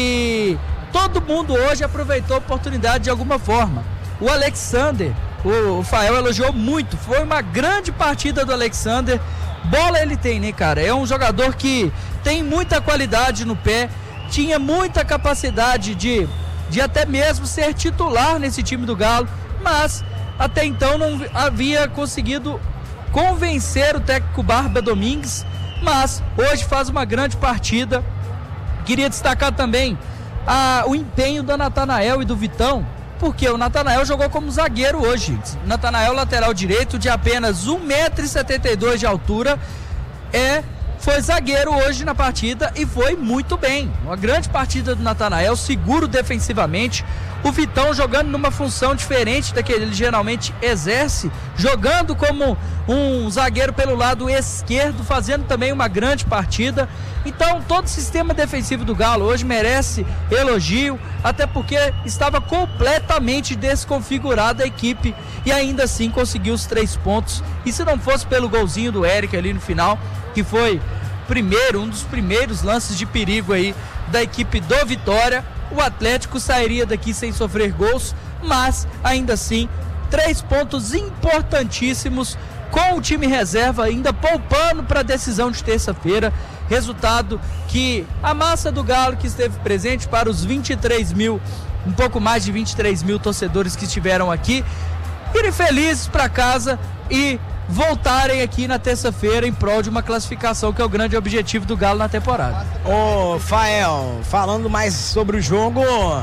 e todo mundo hoje aproveitou a oportunidade de alguma forma. O Alexander, o, o Fael elogiou muito, foi uma grande partida do Alexander. Bola ele tem, né, cara? É um jogador que tem muita qualidade no pé, tinha muita capacidade de, de até mesmo ser titular nesse time do Galo, mas até então não havia conseguido convencer o técnico Barba Domingues, mas hoje faz uma grande partida. Queria destacar também a, o empenho do Natanael e do Vitão, porque o Natanael jogou como zagueiro hoje. Natanael, lateral direito, de apenas um metro e setenta e dois de altura, é, foi zagueiro hoje na partida e foi muito bem. Uma grande partida do Natanael, seguro defensivamente. O Vitão jogando numa função diferente da que ele geralmente exerce, jogando como um zagueiro pelo lado esquerdo, fazendo também uma grande partida. Então todo o sistema defensivo do Galo hoje merece elogio, até porque estava completamente desconfigurada a equipe e ainda assim conseguiu os três pontos. E se não fosse pelo golzinho do Eric ali no final, que foi primeiro, um dos primeiros lances de perigo aí da equipe do Vitória, o Atlético sairia daqui sem sofrer gols, mas ainda assim, três pontos importantíssimos com o time reserva ainda poupando para a decisão de terça-feira. Resultado que a massa do Galo, que esteve presente, para os vinte e três mil, um pouco mais de vinte e três mil torcedores que estiveram aqui, irem felizes para casa e voltarem aqui na terça-feira em prol de uma classificação que é o grande objetivo do Galo na temporada. Ô, Fael, falando mais sobre o jogo,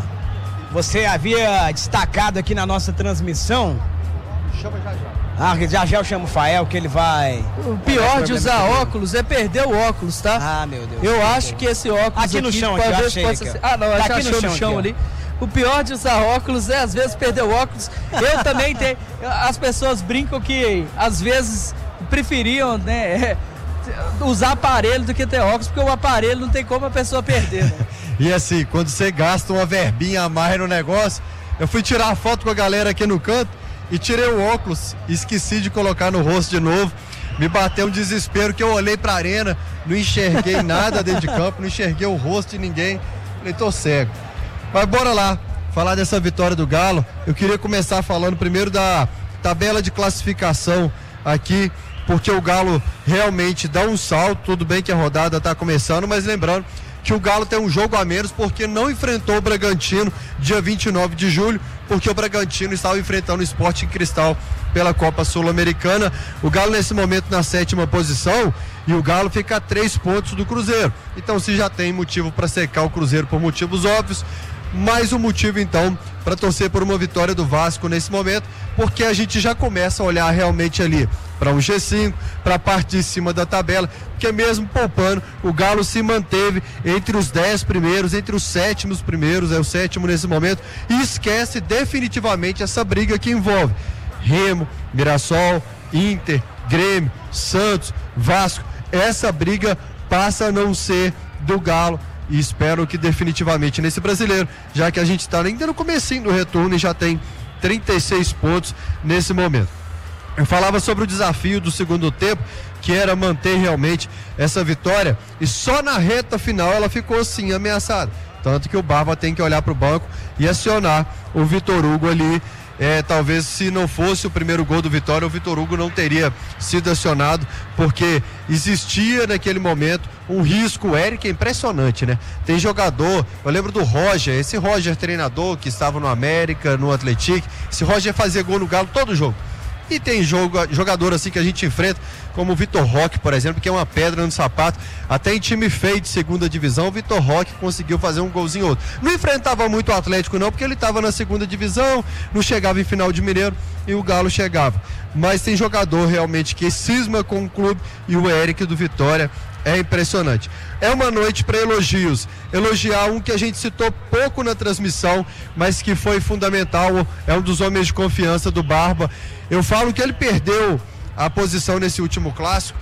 você havia destacado aqui na nossa transmissão. Chama já já. Ah, já já eu chamo o Fael, que ele vai... O pior de usar óculos é perder o óculos, tá? Ah, meu Deus. Eu acho que esse óculos aqui no aqui, chão, aqui, talvez achei possa aqui, ser... Ah, não, tá já aqui achou no no chão aqui, ali. O pior de usar óculos é, às vezes, perder o óculos. Eu também tenho... As pessoas brincam que, às vezes, preferiam, né, usar aparelho do que ter óculos, porque o aparelho não tem como a pessoa perder, né? E assim, quando você gasta uma verbinha a mais no negócio, eu fui tirar a foto com a galera aqui no canto e tirei o óculos, esqueci de colocar no rosto de novo. Me bateu um desespero que eu olhei pra arena, não enxerguei nada dentro de campo, não enxerguei o rosto de ninguém. Falei, tô cego. Mas bora lá, falar dessa vitória do Galo. Eu queria começar falando primeiro da tabela de classificação aqui, porque o Galo realmente dá um salto. Tudo bem que a rodada tá começando, mas lembrando que o Galo tem um jogo a menos porque não enfrentou o Bragantino dia vinte e nove de julho, porque o Bragantino estava enfrentando o Sporting Cristal pela Copa Sul-Americana. O Galo nesse momento na sétima posição e o Galo fica a três pontos do Cruzeiro. Então se já tem motivo para secar o Cruzeiro por motivos óbvios, mais um motivo então para torcer por uma vitória do Vasco nesse momento, porque a gente já começa a olhar realmente ali para um G cinco, para a parte de cima da tabela, porque mesmo poupando, o Galo se manteve entre os dez primeiros, entre os sétimos primeiros, é o sétimo nesse momento, e esquece definitivamente essa briga que envolve Remo, Mirassol, Inter, Grêmio, Santos, Vasco. Essa briga passa a não ser do Galo, e espero que definitivamente nesse brasileiro, já que a gente está ainda no comecinho do retorno e já tem trinta e seis pontos nesse momento. Eu falava sobre o desafio do segundo tempo, que era manter realmente essa vitória, e só na reta final ela ficou assim ameaçada, tanto que o Barba tem que olhar para o banco e acionar o Vitor Hugo ali. É, talvez se não fosse o primeiro gol do Vitória, o Vitor Hugo não teria sido acionado, porque existia naquele momento um risco. O Eric é impressionante, né? Tem jogador, eu lembro do Roger, esse Roger treinador que estava no América, no Atlético, esse Roger fazia gol no Galo todo jogo. E tem jogo, jogador assim que a gente enfrenta, como o Vitor Roque, por exemplo, que é uma pedra no sapato. Até em time feio de segunda divisão, o Vitor Roque conseguiu fazer um golzinho outro. Não enfrentava muito o Atlético não, porque ele estava na segunda divisão, não chegava em final de Mineiro e o Galo chegava. Mas tem jogador realmente que cisma com o clube, e o Eric do Vitória é impressionante. É uma noite para elogios. Elogiar um que a gente citou pouco na transmissão, mas que foi fundamental, é um dos homens de confiança do Barba. Eu falo que ele perdeu a posição nesse último clássico,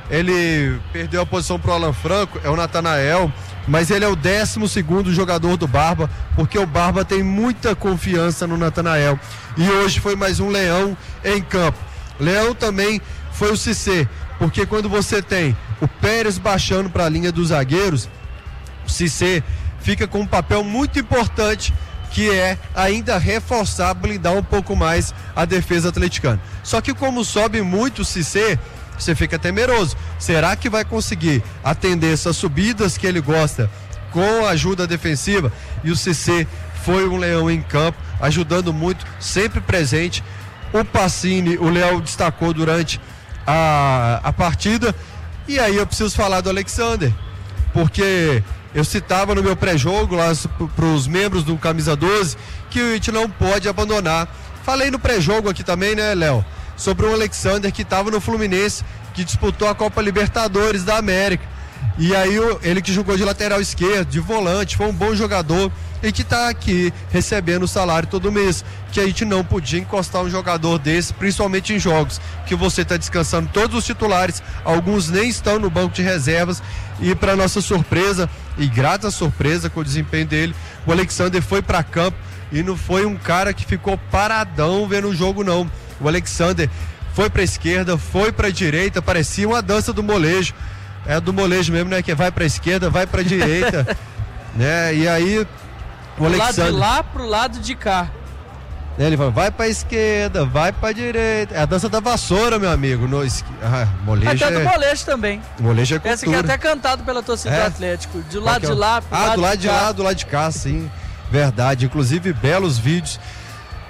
ele perdeu a posição para o Alan Franco, é o Natanael, mas ele é o décimo segundo jogador do Barba, porque o Barba tem muita confiança no Natanael. E hoje foi mais um leão em campo. Leão também foi o Cissé, porque quando você tem o Pérez baixando para a linha dos zagueiros, o Cissé fica com um papel muito importante, que é ainda reforçar, blindar um pouco mais a defesa atleticana. Só que como sobe muito o Cissé, você fica temeroso. Será que vai conseguir atender essas subidas que ele gosta com a ajuda defensiva? E o Cissé foi um leão em campo, ajudando muito, sempre presente. O Pacini, o Léo destacou durante a, a partida. E aí eu preciso falar do Alexander, porque eu citava no meu pré-jogo lá para os membros do Camisa doze que a gente não pode abandonar. Falei no pré-jogo aqui também, né, Léo? Sobre o Alexander, que estava no Fluminense, que disputou a Copa Libertadores da América. E aí ele que jogou de lateral esquerdo, de volante, foi um bom jogador e que está aqui recebendo o salário todo mês. Que a gente não podia encostar um jogador desse, principalmente em jogos que você está descansando todos os titulares, alguns nem estão no banco de reservas. E para nossa surpresa, e grata surpresa com o desempenho dele, o Alexander foi para campo e não foi um cara que ficou paradão vendo o jogo não. O Alexander foi para a esquerda, foi para a direita, parecia uma dança do molejo. É do molejo mesmo, né? Que vai para a esquerda, vai para a direita, né? E aí o Alexander... lado de lá pro lado de cá. Ele vai, vai pra esquerda, vai pra direita. É a dança da vassoura, meu amigo. No esqui... ah, molejo até é... do molejo também. Molejo é cultura. Esse aqui é até cantado pela torcida é? do Atlético. De lado é? de lá pro ah, lado do lado de, de cá. lá, do lado de cá, sim. Verdade. Inclusive, belos vídeos.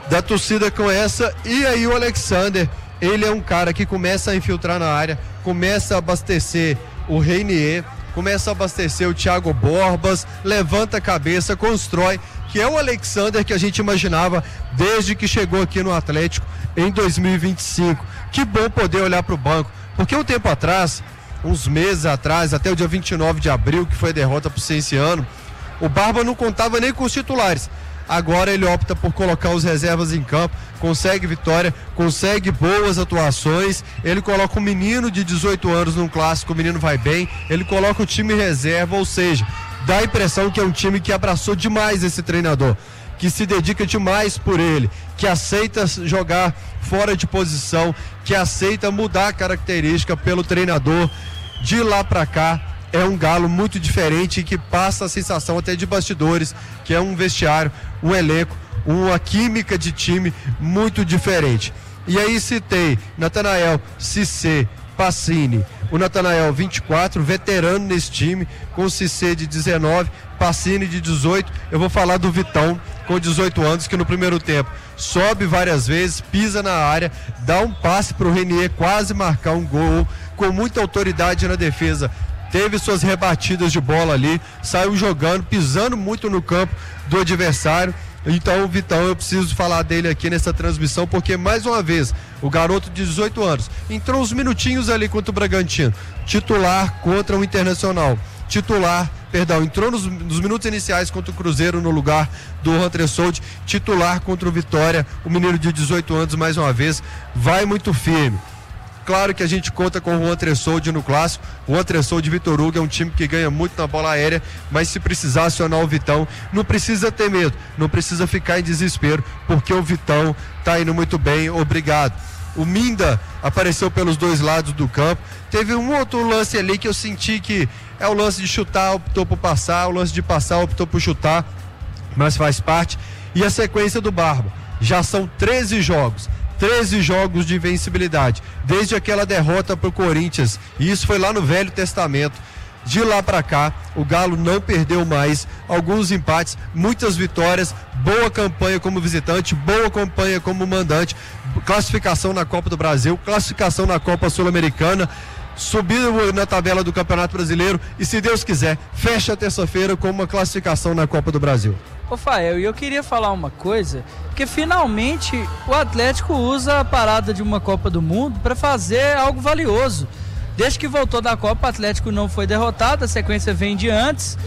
da torcida com essa. E aí o Alexander, ele é um cara que começa a infiltrar na área, começa a abastecer o Reinier, começa a abastecer o Thiago Borbas, levanta a cabeça, constrói, que é o Alexander que a gente imaginava desde que chegou aqui no Atlético em dois mil e vinte e cinco. Que bom poder olhar para o banco, porque um tempo atrás, uns meses atrás, até o dia vinte e nove de abril, que foi a derrota para o Cienciano, o Barba não contava nem com os titulares. Agora ele opta por colocar os reservas em campo, consegue vitória, consegue boas atuações, ele coloca um menino de dezoito anos num clássico, o menino vai bem, ele coloca o time reserva, ou seja, dá a impressão que é um time que abraçou demais esse treinador, que se dedica demais por ele, que aceita jogar fora de posição, que aceita mudar a característica pelo treinador. De lá pra cá, é um Galo muito diferente e que passa a sensação até de bastidores, que é um vestiário, um elenco, uma química de time muito diferente. E aí citei Natanael, Cissé, Pacini, o Natanael vinte e quatro, veterano nesse time, com o Cissé de dezenove, Pacini de dezoito. Eu vou falar do Vitão, com dezoito anos, que no primeiro tempo sobe várias vezes, pisa na área, dá um passe para o Reinier quase marcar um gol, com muita autoridade na defesa. Teve suas rebatidas de bola ali, saiu jogando, pisando muito no campo do adversário. Então o Vitão, eu preciso falar dele aqui nessa transmissão, porque mais uma vez, o garoto de dezoito anos, entrou uns minutinhos ali contra o Bragantino, titular contra o Internacional, titular, perdão, entrou nos, nos minutos iniciais contra o Cruzeiro no lugar do Antressoldi, titular contra o Vitória, o menino de dezoito anos mais uma vez, vai muito firme. Claro que a gente conta com o Juan Tressoldi no clássico. O Juan Tressoldi de Vitor Hugo é um time que ganha muito na bola aérea, mas se precisar acionar o Vitão, não precisa ter medo, não precisa ficar em desespero, porque o Vitão tá indo muito bem, obrigado. O Minda apareceu pelos dois lados do campo. Teve um outro lance ali que eu senti que é o lance de chutar, optou por passar, o lance de passar, optou por chutar, mas faz parte. E a sequência do Barba, já são treze jogos. treze jogos de invencibilidade, desde aquela derrota para o Corinthians, e isso foi lá no Velho Testamento. De lá para cá, o Galo não perdeu mais, alguns empates, muitas vitórias, boa campanha como visitante, boa campanha como mandante, classificação na Copa do Brasil, classificação na Copa Sul-Americana, subiu na tabela do Campeonato Brasileiro e, se Deus quiser, fecha a terça-feira com uma classificação na Copa do Brasil. Ô Fael, e eu queria falar uma coisa, porque finalmente o Atlético usa a parada de uma Copa do Mundo para fazer algo valioso. Desde que voltou da Copa, o Atlético não foi derrotado, a sequência vem de antes.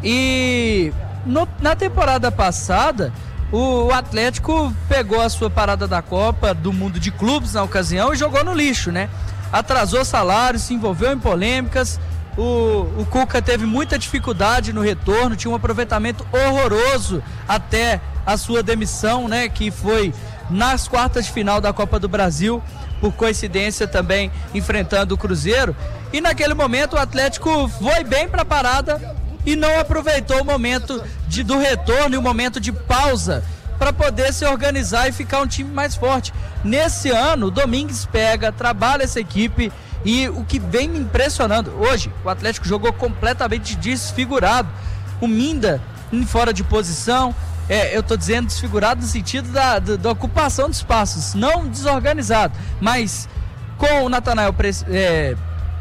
E no, na temporada passada, o, o Atlético pegou a sua parada da Copa do Mundo de Clubes na ocasião e jogou no lixo, né? Atrasou salários, se envolveu em polêmicas. O, o Cuca teve muita dificuldade no retorno, tinha um aproveitamento horroroso até a sua demissão, né? Que foi nas quartas de final da Copa do Brasil, por coincidência também enfrentando o Cruzeiro. E naquele momento o Atlético foi bem para a parada e não aproveitou o momento de, do retorno e o momento de pausa para poder se organizar e ficar um time mais forte. Nesse ano, o Domingues pega, trabalha essa equipe. E o que vem me impressionando, hoje o Atlético jogou completamente desfigurado. O Minda fora de posição, é, eu estou dizendo desfigurado no sentido da, da, da ocupação de espaços, não desorganizado, mas com o Natanael é,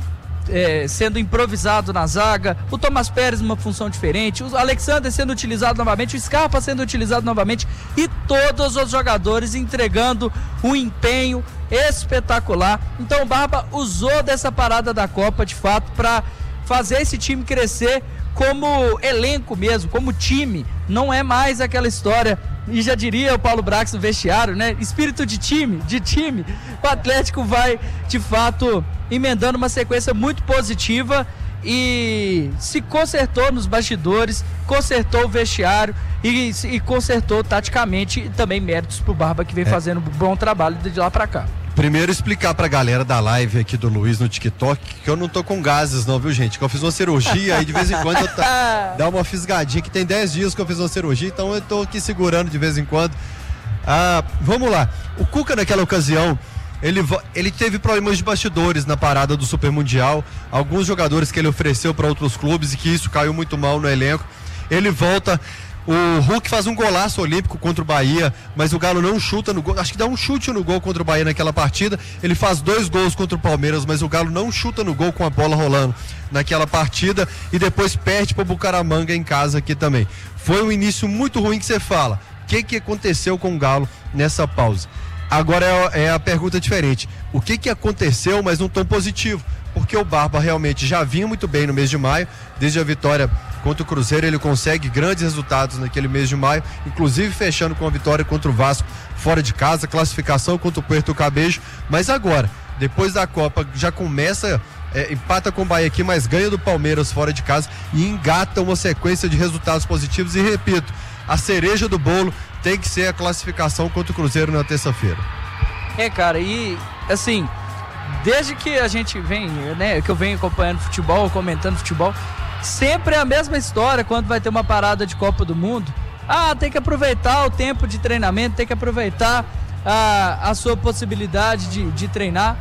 é, sendo improvisado na zaga, o Thomas Pérez numa função diferente, o Alexander sendo utilizado novamente, o Scarpa sendo utilizado novamente e todos os jogadores entregando um empenho espetacular. Então o Barba usou dessa parada da Copa de fato para fazer esse time crescer como elenco mesmo, como time. Não é mais aquela história, e já diria o Paulo Brax no vestiário, né? Espírito de time, de time. O Atlético vai de fato emendando uma sequência muito positiva e se consertou nos bastidores, consertou o vestiário e, e consertou taticamente, e também méritos pro Barba, que vem é. fazendo um bom trabalho de lá pra cá. Primeiro explicar pra galera da live aqui do Luiz no TikTok que eu não tô com gases não, viu gente? Que eu fiz uma cirurgia e de vez em quando eu tá, dá uma fisgadinha, que tem dez dias que eu fiz uma cirurgia, então eu tô aqui segurando de vez em quando. Ah, vamos lá, o Cuca naquela ocasião, ele, ele teve problemas de bastidores na parada do Super Mundial, alguns jogadores que ele ofereceu para outros clubes e que isso caiu muito mal no elenco. Ele volta O Hulk faz um golaço olímpico contra o Bahia, mas o Galo não chuta no gol. Acho que dá um chute no gol contra o Bahia naquela partida. Ele faz dois gols contra o Palmeiras, mas o Galo não chuta no gol com a bola rolando naquela partida e depois perde para o Bucaramanga em casa aqui também. Foi um início muito ruim que você fala. O que, que aconteceu com o Galo nessa pausa? Agora é, é a pergunta diferente. O que, que aconteceu, mas num tom positivo? Porque o Barba realmente já vinha muito bem no mês de maio, desde a vitória contra o Cruzeiro, ele consegue grandes resultados naquele mês de maio, inclusive fechando com a vitória contra o Vasco fora de casa, classificação contra o Puerto Cabello, mas agora, depois da Copa, já começa, é, empata com o Bahia aqui, mas ganha do Palmeiras fora de casa e engata uma sequência de resultados positivos e repito, a cereja do bolo tem que ser a classificação contra o Cruzeiro na terça-feira. É, cara, e assim, desde que a gente vem, né, que eu venho acompanhando futebol, comentando futebol, sempre é a mesma história quando vai ter uma parada de Copa do Mundo. Ah, tem que aproveitar o tempo de treinamento, tem que aproveitar a, a sua possibilidade de, de treinar.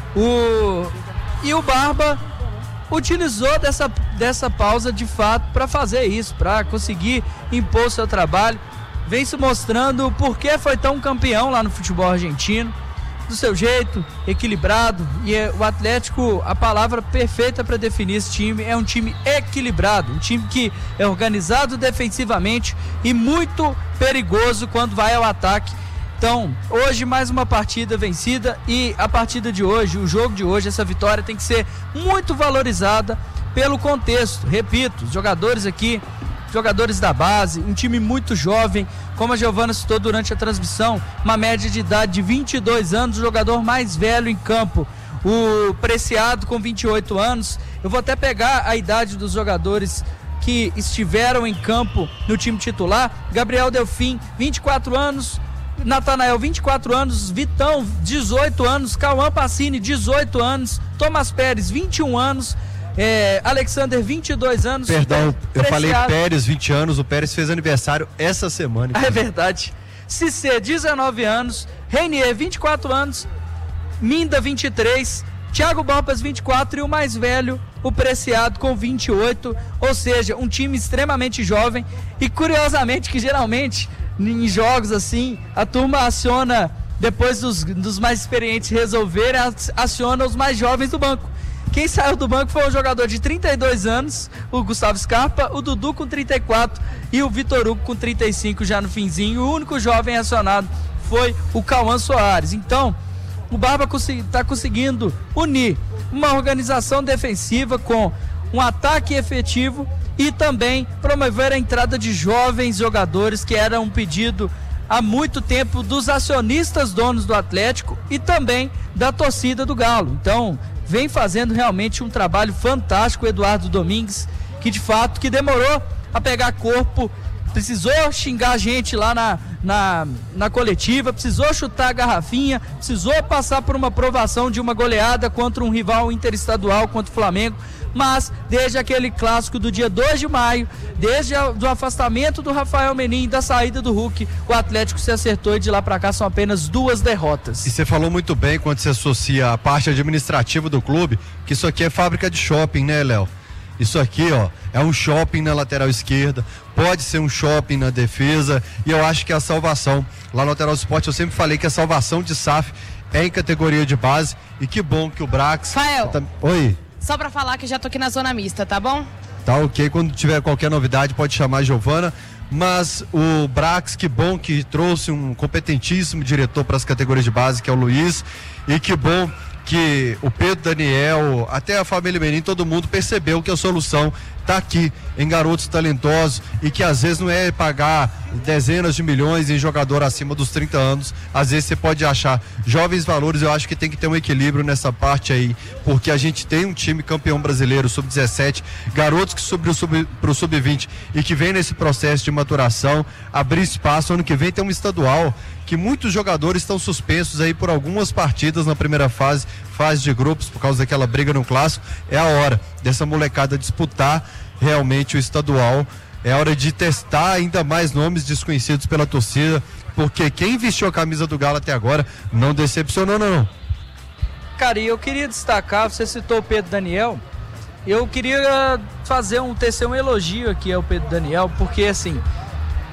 O, e o Barba utilizou dessa, dessa pausa de fato para fazer isso, para conseguir impor seu trabalho. Vem se mostrando por que foi tão campeão lá no futebol argentino. Do seu jeito, equilibrado, e é, o Atlético, a palavra perfeita para definir esse time é um time equilibrado, um time que é organizado defensivamente e muito perigoso quando vai ao ataque. Então, hoje mais uma partida vencida e a partida de hoje, o jogo de hoje, essa vitória tem que ser muito valorizada pelo contexto. Repito, os jogadores aqui, jogadores da base, um time muito jovem, como a Giovana citou durante a transmissão, uma média de idade de vinte e dois anos, o jogador mais velho em campo, o Preciado com vinte e oito anos. Eu vou até pegar a idade dos jogadores que estiveram em campo no time titular. Gabriel Delfim, vinte e quatro anos, Natanael, vinte e quatro anos, Vitão, dezoito anos, Cauã Pacini, dezoito anos, Thomas Pérez, vinte e um anos, É, Alexander, vinte e dois anos. Perdão, eu Preciado. falei Pérez, vinte anos. O Pérez fez aniversário essa semana. É verdade. Cissé, dezenove anos. Reinier, vinte e quatro anos. Minda, vinte e três. Thiago Borpas, vinte e quatro. E o mais velho, o Preciado, com vinte e oito. Ou seja, um time extremamente jovem. E curiosamente, que geralmente, em jogos assim, a turma aciona, depois dos, dos mais experientes resolverem, aciona os mais jovens do banco. Quem saiu do banco foi um jogador de trinta e dois anos, o Gustavo Scarpa, o Dudu com trinta e quatro e o Vitor Hugo com trinta e cinco já no finzinho. O único jovem acionado foi o Cauã Soares. Então, o Barba está conseguindo unir uma organização defensiva com um ataque efetivo e também promover a entrada de jovens jogadores, que era um pedido há muito tempo dos acionistas donos do Atlético e também da torcida do Galo. Então, vem fazendo realmente um trabalho fantástico o Eduardo Domingues, que de fato que demorou a pegar corpo, precisou xingar a gente lá na, na, na coletiva, precisou chutar a garrafinha, precisou passar por uma provação de uma goleada contra um rival interestadual, contra o Flamengo, mas desde aquele clássico do dia dois de maio, desde o afastamento do Rafael Menin, da saída do Hulk, o Atlético se acertou e de lá pra cá são apenas duas derrotas. E você falou muito bem quando se associa a parte administrativa do clube, que isso aqui é fábrica de shopping, né, Léo? Isso aqui, ó, é um shopping na lateral esquerda, pode ser um shopping na defesa, e eu acho que a salvação, lá no Lateral Esporte, eu sempre falei que a salvação de S A F é em categoria de base, e que bom que o Brax... Fael. Tá... Oi. Só pra falar que já tô aqui na zona mista, tá bom? Tá ok, quando tiver qualquer novidade pode chamar a Giovana, mas o Brax, que bom que trouxe um competentíssimo diretor para as categorias de base, que é o Luiz, e que bom que o Pedro Daniel, até a família Menin, todo mundo percebeu que a solução está aqui em garotos talentosos e que às vezes não é pagar dezenas de milhões em jogador acima dos trinta anos, às vezes você pode achar jovens valores. Eu acho que tem que ter um equilíbrio nessa parte aí, porque a gente tem um time campeão brasileiro, sub dezessete, garotos que subiram para o sub vinte e que vem nesse processo de maturação, abrir espaço. Ano que vem tem um estadual que muitos jogadores estão suspensos aí por algumas partidas na primeira fase, fase de grupos, por causa daquela briga no clássico. É a hora dessa molecada disputar realmente o estadual, é hora de testar ainda mais nomes desconhecidos pela torcida, porque quem vestiu a camisa do Galo até agora não decepcionou, não, não. Cara, e eu queria destacar, você citou o Pedro Daniel, eu queria fazer um, tecer um elogio aqui ao Pedro Daniel, porque assim,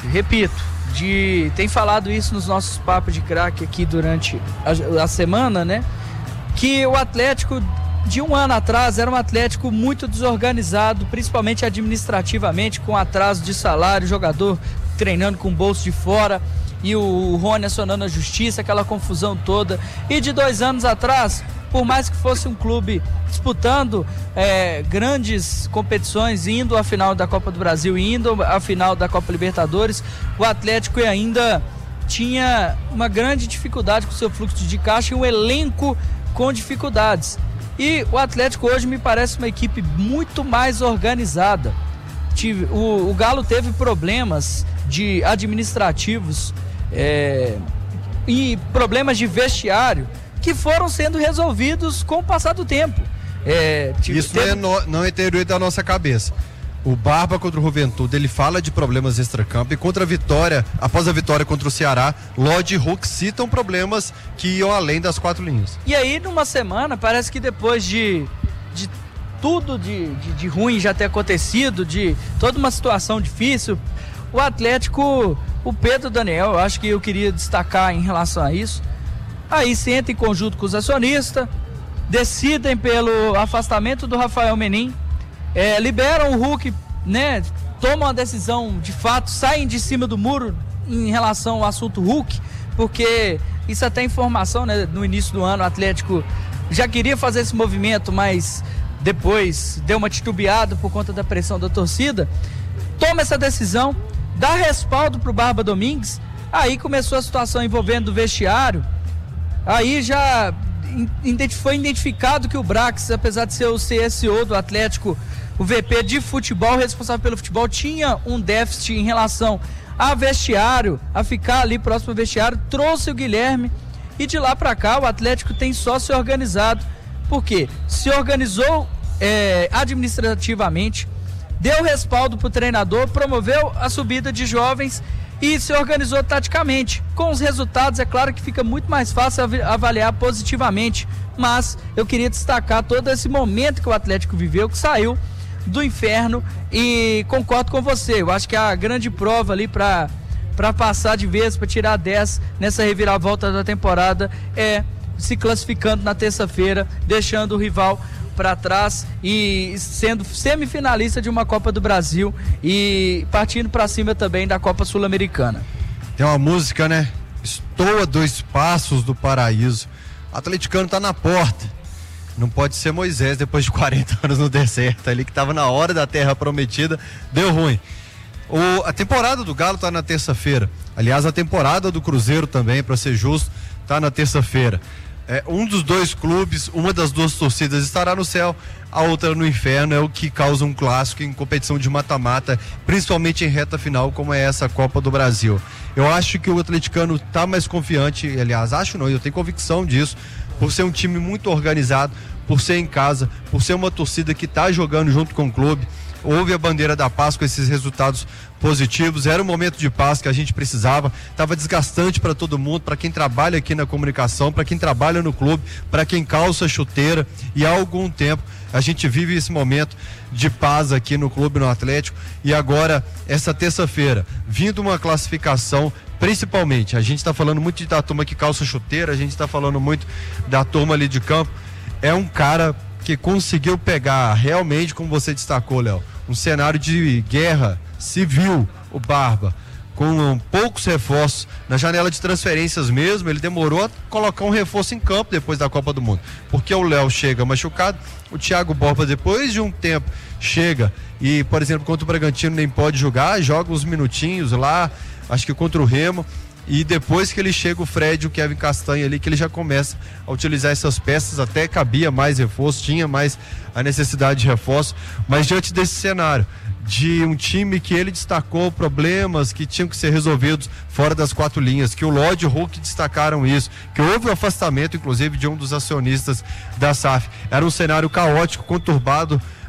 repito, de tem falado isso nos nossos papos de craque aqui durante a, a semana, né? Que o Atlético de um ano atrás era um Atlético muito desorganizado, principalmente administrativamente, com atraso de salário, jogador treinando com o bolso de fora e o Rony acionando a justiça, aquela confusão toda. E de dois anos atrás, por mais que fosse um clube disputando é, grandes competições, indo à final da Copa do Brasil, indo à final da Copa Libertadores, o Atlético ainda tinha uma grande dificuldade com o seu fluxo de caixa e um elenco com dificuldades. E o Atlético hoje me parece uma equipe muito mais organizada. O, o Galo teve problemas de administrativos é, e problemas de vestiário que foram sendo resolvidos com o passar do tempo. É, Isso teve... não é, no, não é interior da nossa cabeça. O Barba contra o Juventude, ele fala de problemas extracampo, e contra a vitória, após a vitória contra o Ceará, Lodge e Hulk citam problemas que iam além das quatro linhas. E aí, numa semana, parece que depois de, de tudo de, de, de ruim já ter acontecido, de toda uma situação difícil, o Atlético, o Pedro Daniel, eu acho que eu queria destacar em relação a isso, aí senta em conjunto com os acionistas, decidem pelo afastamento do Rafael Menin, É, liberam o Hulk, né? Tomam a decisão de fato, saem de cima do muro em relação ao assunto Hulk, porque isso até informação, né? No início do ano o Atlético já queria fazer esse movimento, mas depois deu uma titubeada por conta da pressão da torcida. Toma essa decisão, dá respaldo pro Barba Domingues, aí começou a situação envolvendo o vestiário, aí já foi identificado que o Brax, apesar de ser o C S O do Atlético, o V P de futebol, responsável pelo futebol, tinha um déficit em relação a vestiário, a ficar ali próximo ao vestiário, trouxe o Guilherme e de lá para cá o Atlético tem só se organizado, porque se organizou é, administrativamente, deu respaldo para o treinador, promoveu a subida de jovens e se organizou taticamente. Com os resultados, é claro que fica muito mais fácil avaliar positivamente, mas eu queria destacar todo esse momento que o Atlético viveu, que saiu do inferno, e concordo com você, eu acho que a grande prova ali para para passar de vez, para tirar dez nessa reviravolta da temporada é se classificando na terça-feira, deixando o rival para trás e sendo semifinalista de uma Copa do Brasil e partindo para cima também da Copa Sul-Americana. Tem uma música, né? Estoa dois passos do paraíso. O atleticano tá na porta. Não pode ser Moisés depois de quarenta anos no deserto ali, que tava na hora da terra prometida, deu ruim. O, a temporada do Galo tá na terça-feira. Aliás, a temporada do Cruzeiro também, para ser justo, tá na terça-feira. É, um dos dois clubes, uma das duas torcidas estará no céu, a outra no inferno, é o que causa um clássico em competição de mata-mata, principalmente em reta final, como é essa Copa do Brasil. Eu acho que o atleticano está mais confiante, aliás, acho não, eu tenho convicção disso, por ser um time muito organizado, por ser em casa, por ser uma torcida que está jogando junto com o clube. Houve a bandeira da paz com esses resultados positivos, era um momento de paz que a gente precisava, estava desgastante para todo mundo, para quem trabalha aqui na comunicação, para quem trabalha no clube, para quem calça chuteira, e há algum tempo a gente vive esse momento de paz aqui no clube, no Atlético, e agora essa terça-feira, vindo uma classificação, principalmente, a gente está falando muito da turma que calça chuteira, a gente está falando muito da turma ali de campo, é um cara que conseguiu pegar realmente, como você destacou, Léo, um cenário de guerra civil, o Barba, com poucos reforços na janela de transferências mesmo. Ele demorou a colocar um reforço em campo depois da Copa do Mundo, porque o Léo chega machucado, o Thiago Borba depois de um tempo chega e, por exemplo, contra o Bragantino nem pode jogar, joga uns minutinhos lá, acho que contra o Remo, e depois que ele chega o Fred e o Kevin Castanha ali, que ele já começa a utilizar essas peças, até cabia mais reforço, tinha mais a necessidade de reforço, mas diante desse cenário de um time que ele destacou problemas que tinham que ser resolvidos fora das quatro linhas, que o Lodge e o Hulk destacaram isso, que houve o afastamento inclusive de um dos acionistas da S A F, era um cenário caótico, conturbado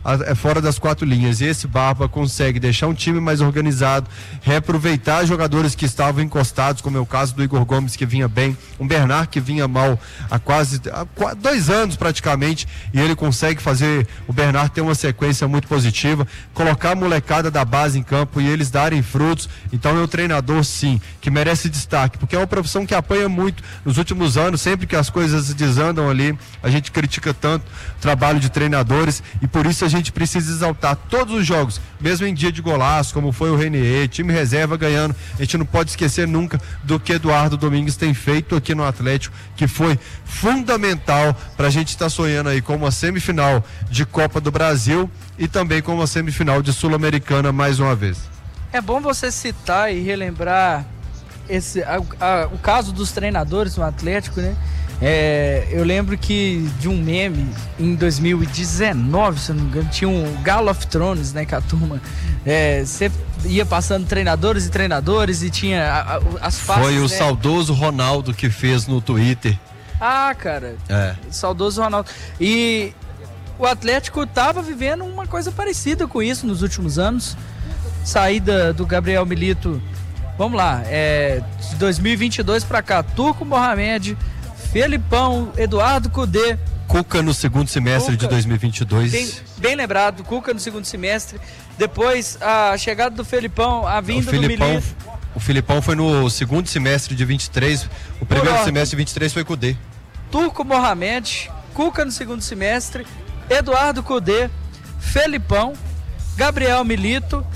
é fora das quatro linhas. E esse Barba consegue deixar um time mais organizado, reaproveitar jogadores que estavam encostados, como é o caso do Igor Gomes, que vinha bem, um Bernard que vinha mal há quase há dois anos praticamente, e ele consegue fazer o Bernard ter uma sequência muito positiva, colocar a molecada da base em campo e eles darem frutos. Então é um treinador, sim, que merece destaque, porque é uma profissão que apanha muito nos últimos anos. Sempre que as coisas desandam ali, a gente critica tanto o trabalho de treinadores, e por isso a gente precisa exaltar todos os jogos, mesmo em dia de golaço, como foi o Renier, time reserva ganhando. A gente não pode esquecer nunca do que Eduardo Domingues tem feito aqui no Atlético, que foi fundamental para a gente estar tá sonhando aí com uma semifinal de Copa do Brasil e também com uma semifinal de Sul-Americana mais uma vez. É bom você citar e relembrar esse, a, a, o caso dos treinadores no Atlético, né? É, eu lembro que de um meme em dois mil e dezenove, se eu não me engano, tinha um Galo of Thrones, né? Que a turma é, sempre ia passando treinadores e treinadores e tinha a, a, as faces. Foi o né? saudoso Ronaldo que fez no Twitter. Ah, cara, é. Saudoso Ronaldo. E o Atlético estava vivendo uma coisa parecida com isso nos últimos anos. Saída do Gabriel Milito, vamos lá, é, de dois mil e vinte e dois para cá, Turco Mohamed, Felipão, Eduardo Cudê. Cuca no segundo semestre Cuca, de dois mil e vinte e dois. Bem, bem lembrado, Cuca no segundo semestre. Depois a chegada do Felipão, a vinda o Felipão, do Milito. O Felipão foi no segundo semestre de vinte e três, o primeiro semestre de vinte e três foi Cudê. Turco Mohamed, Cuca no segundo semestre, Eduardo Cudê, Felipão, Gabriel Milito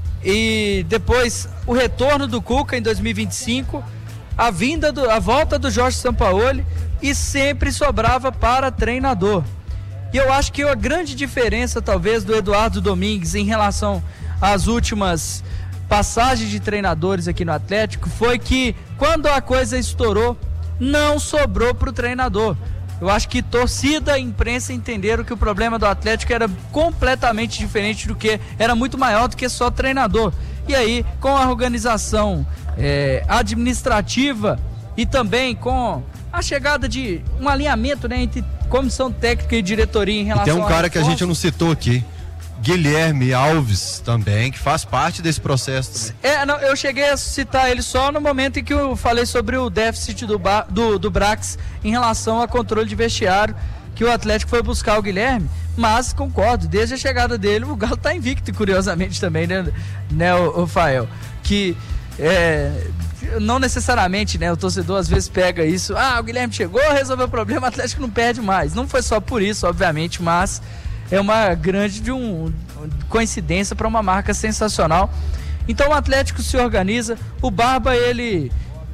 e depois o retorno do Cuca em dois mil e vinte e cinco, a vinda do, a volta do Jorge Sampaoli, e sempre sobrava para treinador. E eu acho que a grande diferença talvez do Eduardo Domingues em relação às últimas passagens de treinadores aqui no Atlético foi que quando a coisa estourou, não sobrou para o treinador. Eu acho que torcida e imprensa entenderam que o problema do Atlético era completamente diferente do que, era muito maior do que só treinador. E aí, com a organização é, administrativa e também com a chegada de um alinhamento, né, entre comissão técnica e diretoria em relação a... Tem um cara que a gente não citou aqui, Guilherme Alves também, que faz parte desse processo também. É, não, eu cheguei a citar ele só no momento em que eu falei sobre o déficit do, do, do Brax em relação ao controle de vestiário, que o Atlético foi buscar o Guilherme, mas concordo, desde a chegada dele o Galo tá invicto, curiosamente também, né, né o, o Fael, que é, não necessariamente, né, o torcedor às vezes pega isso, ah, o Guilherme chegou, resolveu o problema, o Atlético não perde mais, não foi só por isso, obviamente, mas é uma grande de um, coincidência para uma marca sensacional. Então o Atlético se organiza, o Barba ele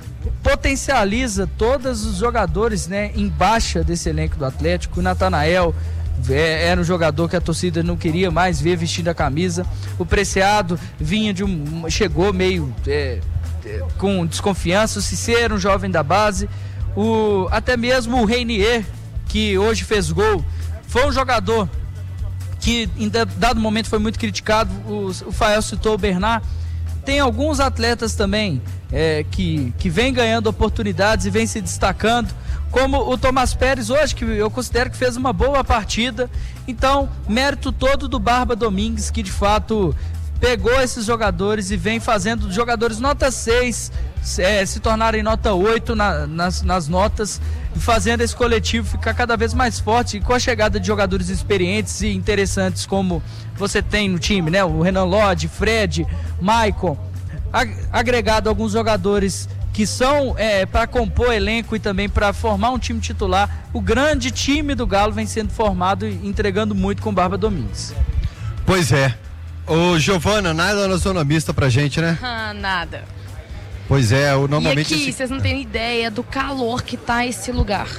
potencializa todos os jogadores, né, em baixa desse elenco do Atlético. O Natanael é, era um jogador que a torcida não queria mais ver vestindo a camisa. O Preciado vinha de um, chegou meio é, é, com desconfiança. O Cicero, um jovem da base. O, até mesmo o Renier, que hoje fez gol, foi um jogador que em dado momento foi muito criticado. O, o Fael citou o Bernard. Tem alguns atletas também é, que, que vem ganhando oportunidades e vem se destacando, como o Tomás Pérez hoje, que eu considero que fez uma boa partida. Então, mérito todo do Barba Domingues, que de fato pegou esses jogadores e vem fazendo jogadores nota seis é, se tornarem nota oito na, nas, nas notas, e fazendo esse coletivo ficar cada vez mais forte. E com a chegada de jogadores experientes e interessantes como você tem no time, né? O Renan Lodge, Fred, Maicon, agregado alguns jogadores que são é, para compor elenco e também para formar um time titular. O grande time do Galo vem sendo formado e entregando muito com Barba Domingues. Pois é. Ô Giovana, nada na zona mista pra gente, né? Ah, nada. Pois é, eu normalmente... E aqui, vocês não têm ideia do calor que tá esse lugar.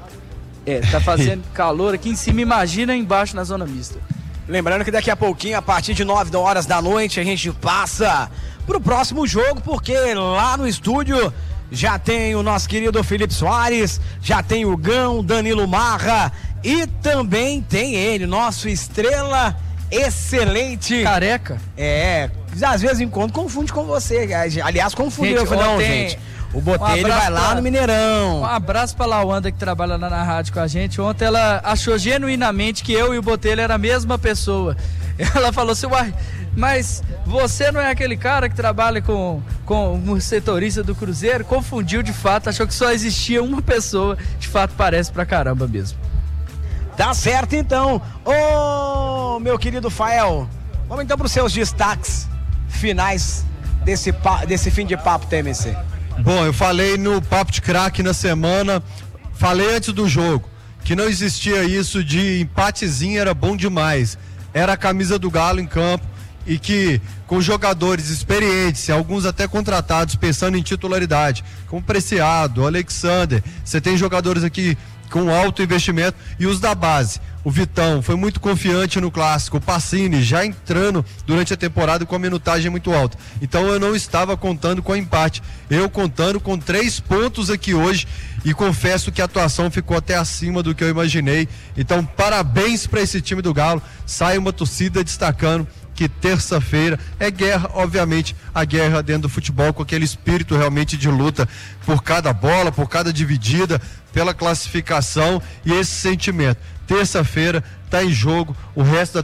É, tá fazendo calor aqui em cima, imagina embaixo na zona mista. Lembrando que daqui a pouquinho, a partir de nove horas da noite, a gente passa pro próximo jogo, porque lá no estúdio já tem o nosso querido Felipe Soares, já tem o Gão, Danilo Marra e também tem ele, nosso estrela excelente. Careca. É, às vezes encontro confunde com você, aliás confundeu, gente, não, ontem, gente. O Botelho Um vai lá pra, no Mineirão. Um abraço pra Lawanda que trabalha lá na rádio com a gente. Ontem ela achou genuinamente que eu e o Botelho era a mesma pessoa. Ela falou assim, uai, mas você não é aquele cara que trabalha com, com o setorista do Cruzeiro? Confundiu de fato, achou que só existia uma pessoa. De fato parece pra caramba mesmo. Tá certo então. Ô, meu querido Fael, vamos então pros seus destaques finais desse, desse fim de papo, T M C. Bom, eu falei no Papo de Craque na semana, falei antes do jogo, que não existia isso de empatezinho, era bom demais. Era a camisa do Galo em campo e que com jogadores experientes, alguns até contratados, pensando em titularidade, como Preciado, Alexander, você tem jogadores aqui com alto investimento e os da base. O Vitão foi muito confiante no clássico, o Pacini já entrando durante a temporada com a minutagem muito alta. Então eu não estava contando com empate, eu contando com três pontos aqui hoje e confesso que a atuação ficou até acima do que eu imaginei. Então parabéns para esse time do Galo, sai uma torcida destacando que terça-feira é guerra, obviamente a guerra dentro do futebol com aquele espírito realmente de luta por cada bola, por cada dividida, pela classificação e esse sentimento. Terça-feira está em jogo o resto da